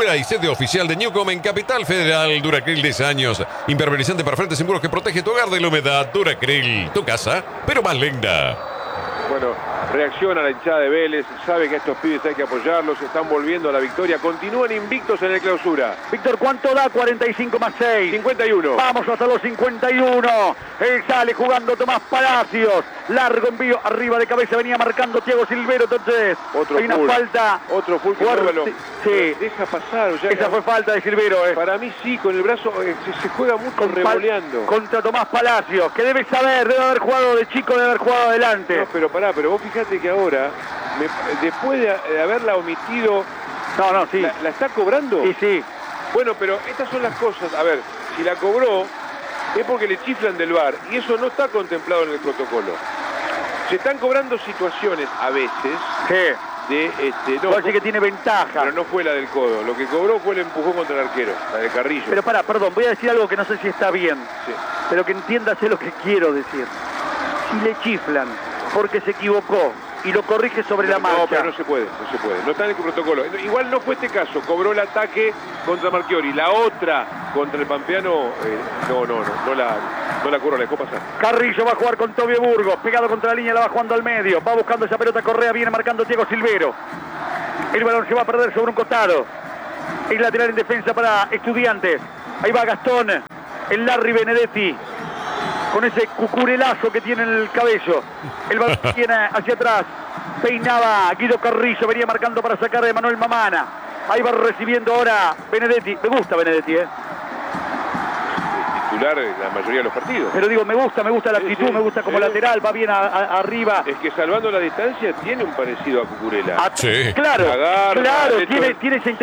fuera y sede oficial de Newcom en Capital Federal. Duracril 10 años. Impermeabilizante para frentes seguros que protege tu hogar de la humedad. Duracril, tu casa, pero más linda. Bueno, reacciona la hinchada de Vélez, sabe que a estos pibes hay que apoyarlos, están volviendo a la victoria, continúan invictos en el clausura. Víctor, ¿cuánto da 45 más 6? 51. Vamos hasta los 51. Sale jugando Tomás Palacios. Largo envío, arriba de cabeza, venía marcando Thiago Silvero, entonces otro hay una full. falta. Otro full que sí. Deja pasar. O sea, esa fue falta de Silvero. Para mí sí, con el brazo se juega mucho revoleando. Contra Tomás Palacios, que debe saber, debe haber jugado de chico, debe haber jugado adelante. No, pero vos fíjate que ahora, después de haberla omitido, sí. ¿La está cobrando? Sí. Bueno, pero estas son las cosas. A ver, si la cobró, es porque le chiflan del VAR, y eso no está contemplado en el protocolo. Se están cobrando situaciones, a veces, Parece que tiene ventaja. Pero no fue la del codo. Lo que cobró fue el empujón contra el arquero, la de Carrillo. Pero perdón, voy a decir algo que no sé si está bien. Sí. Pero que entiéndase lo que quiero decir. Si le chiflan porque se equivocó y lo corrige sobre la marcha. No, pero no se puede. No está en el protocolo. Igual no fue este caso. Cobró el ataque contra Marchiori. La otra contra el Pampeano, no la cobró, la dejó pasar. Carrillo va a jugar con Tobio Burgos. Pegado contra la línea, la va jugando al medio. Va buscando esa pelota Correa, viene marcando Thiago Silvero. El balón se va a perder sobre un costado. El lateral en defensa para Estudiantes. Ahí va Gastón. El Larry Benedetti. Con ese cucurelazo que tiene en el cabello. El balón viene hacia atrás. Peinaba Guido Carrillo. Venía marcando para sacar de Manuel Mamana. Ahí va recibiendo ahora Benedetti. Me gusta Benedetti, Titular en la mayoría de los partidos. Pero digo, me gusta la actitud, me gusta como lateral, va bien arriba. Es que salvando la distancia tiene un parecido a Cucurella. Sí. Claro, Agarra, tiene esa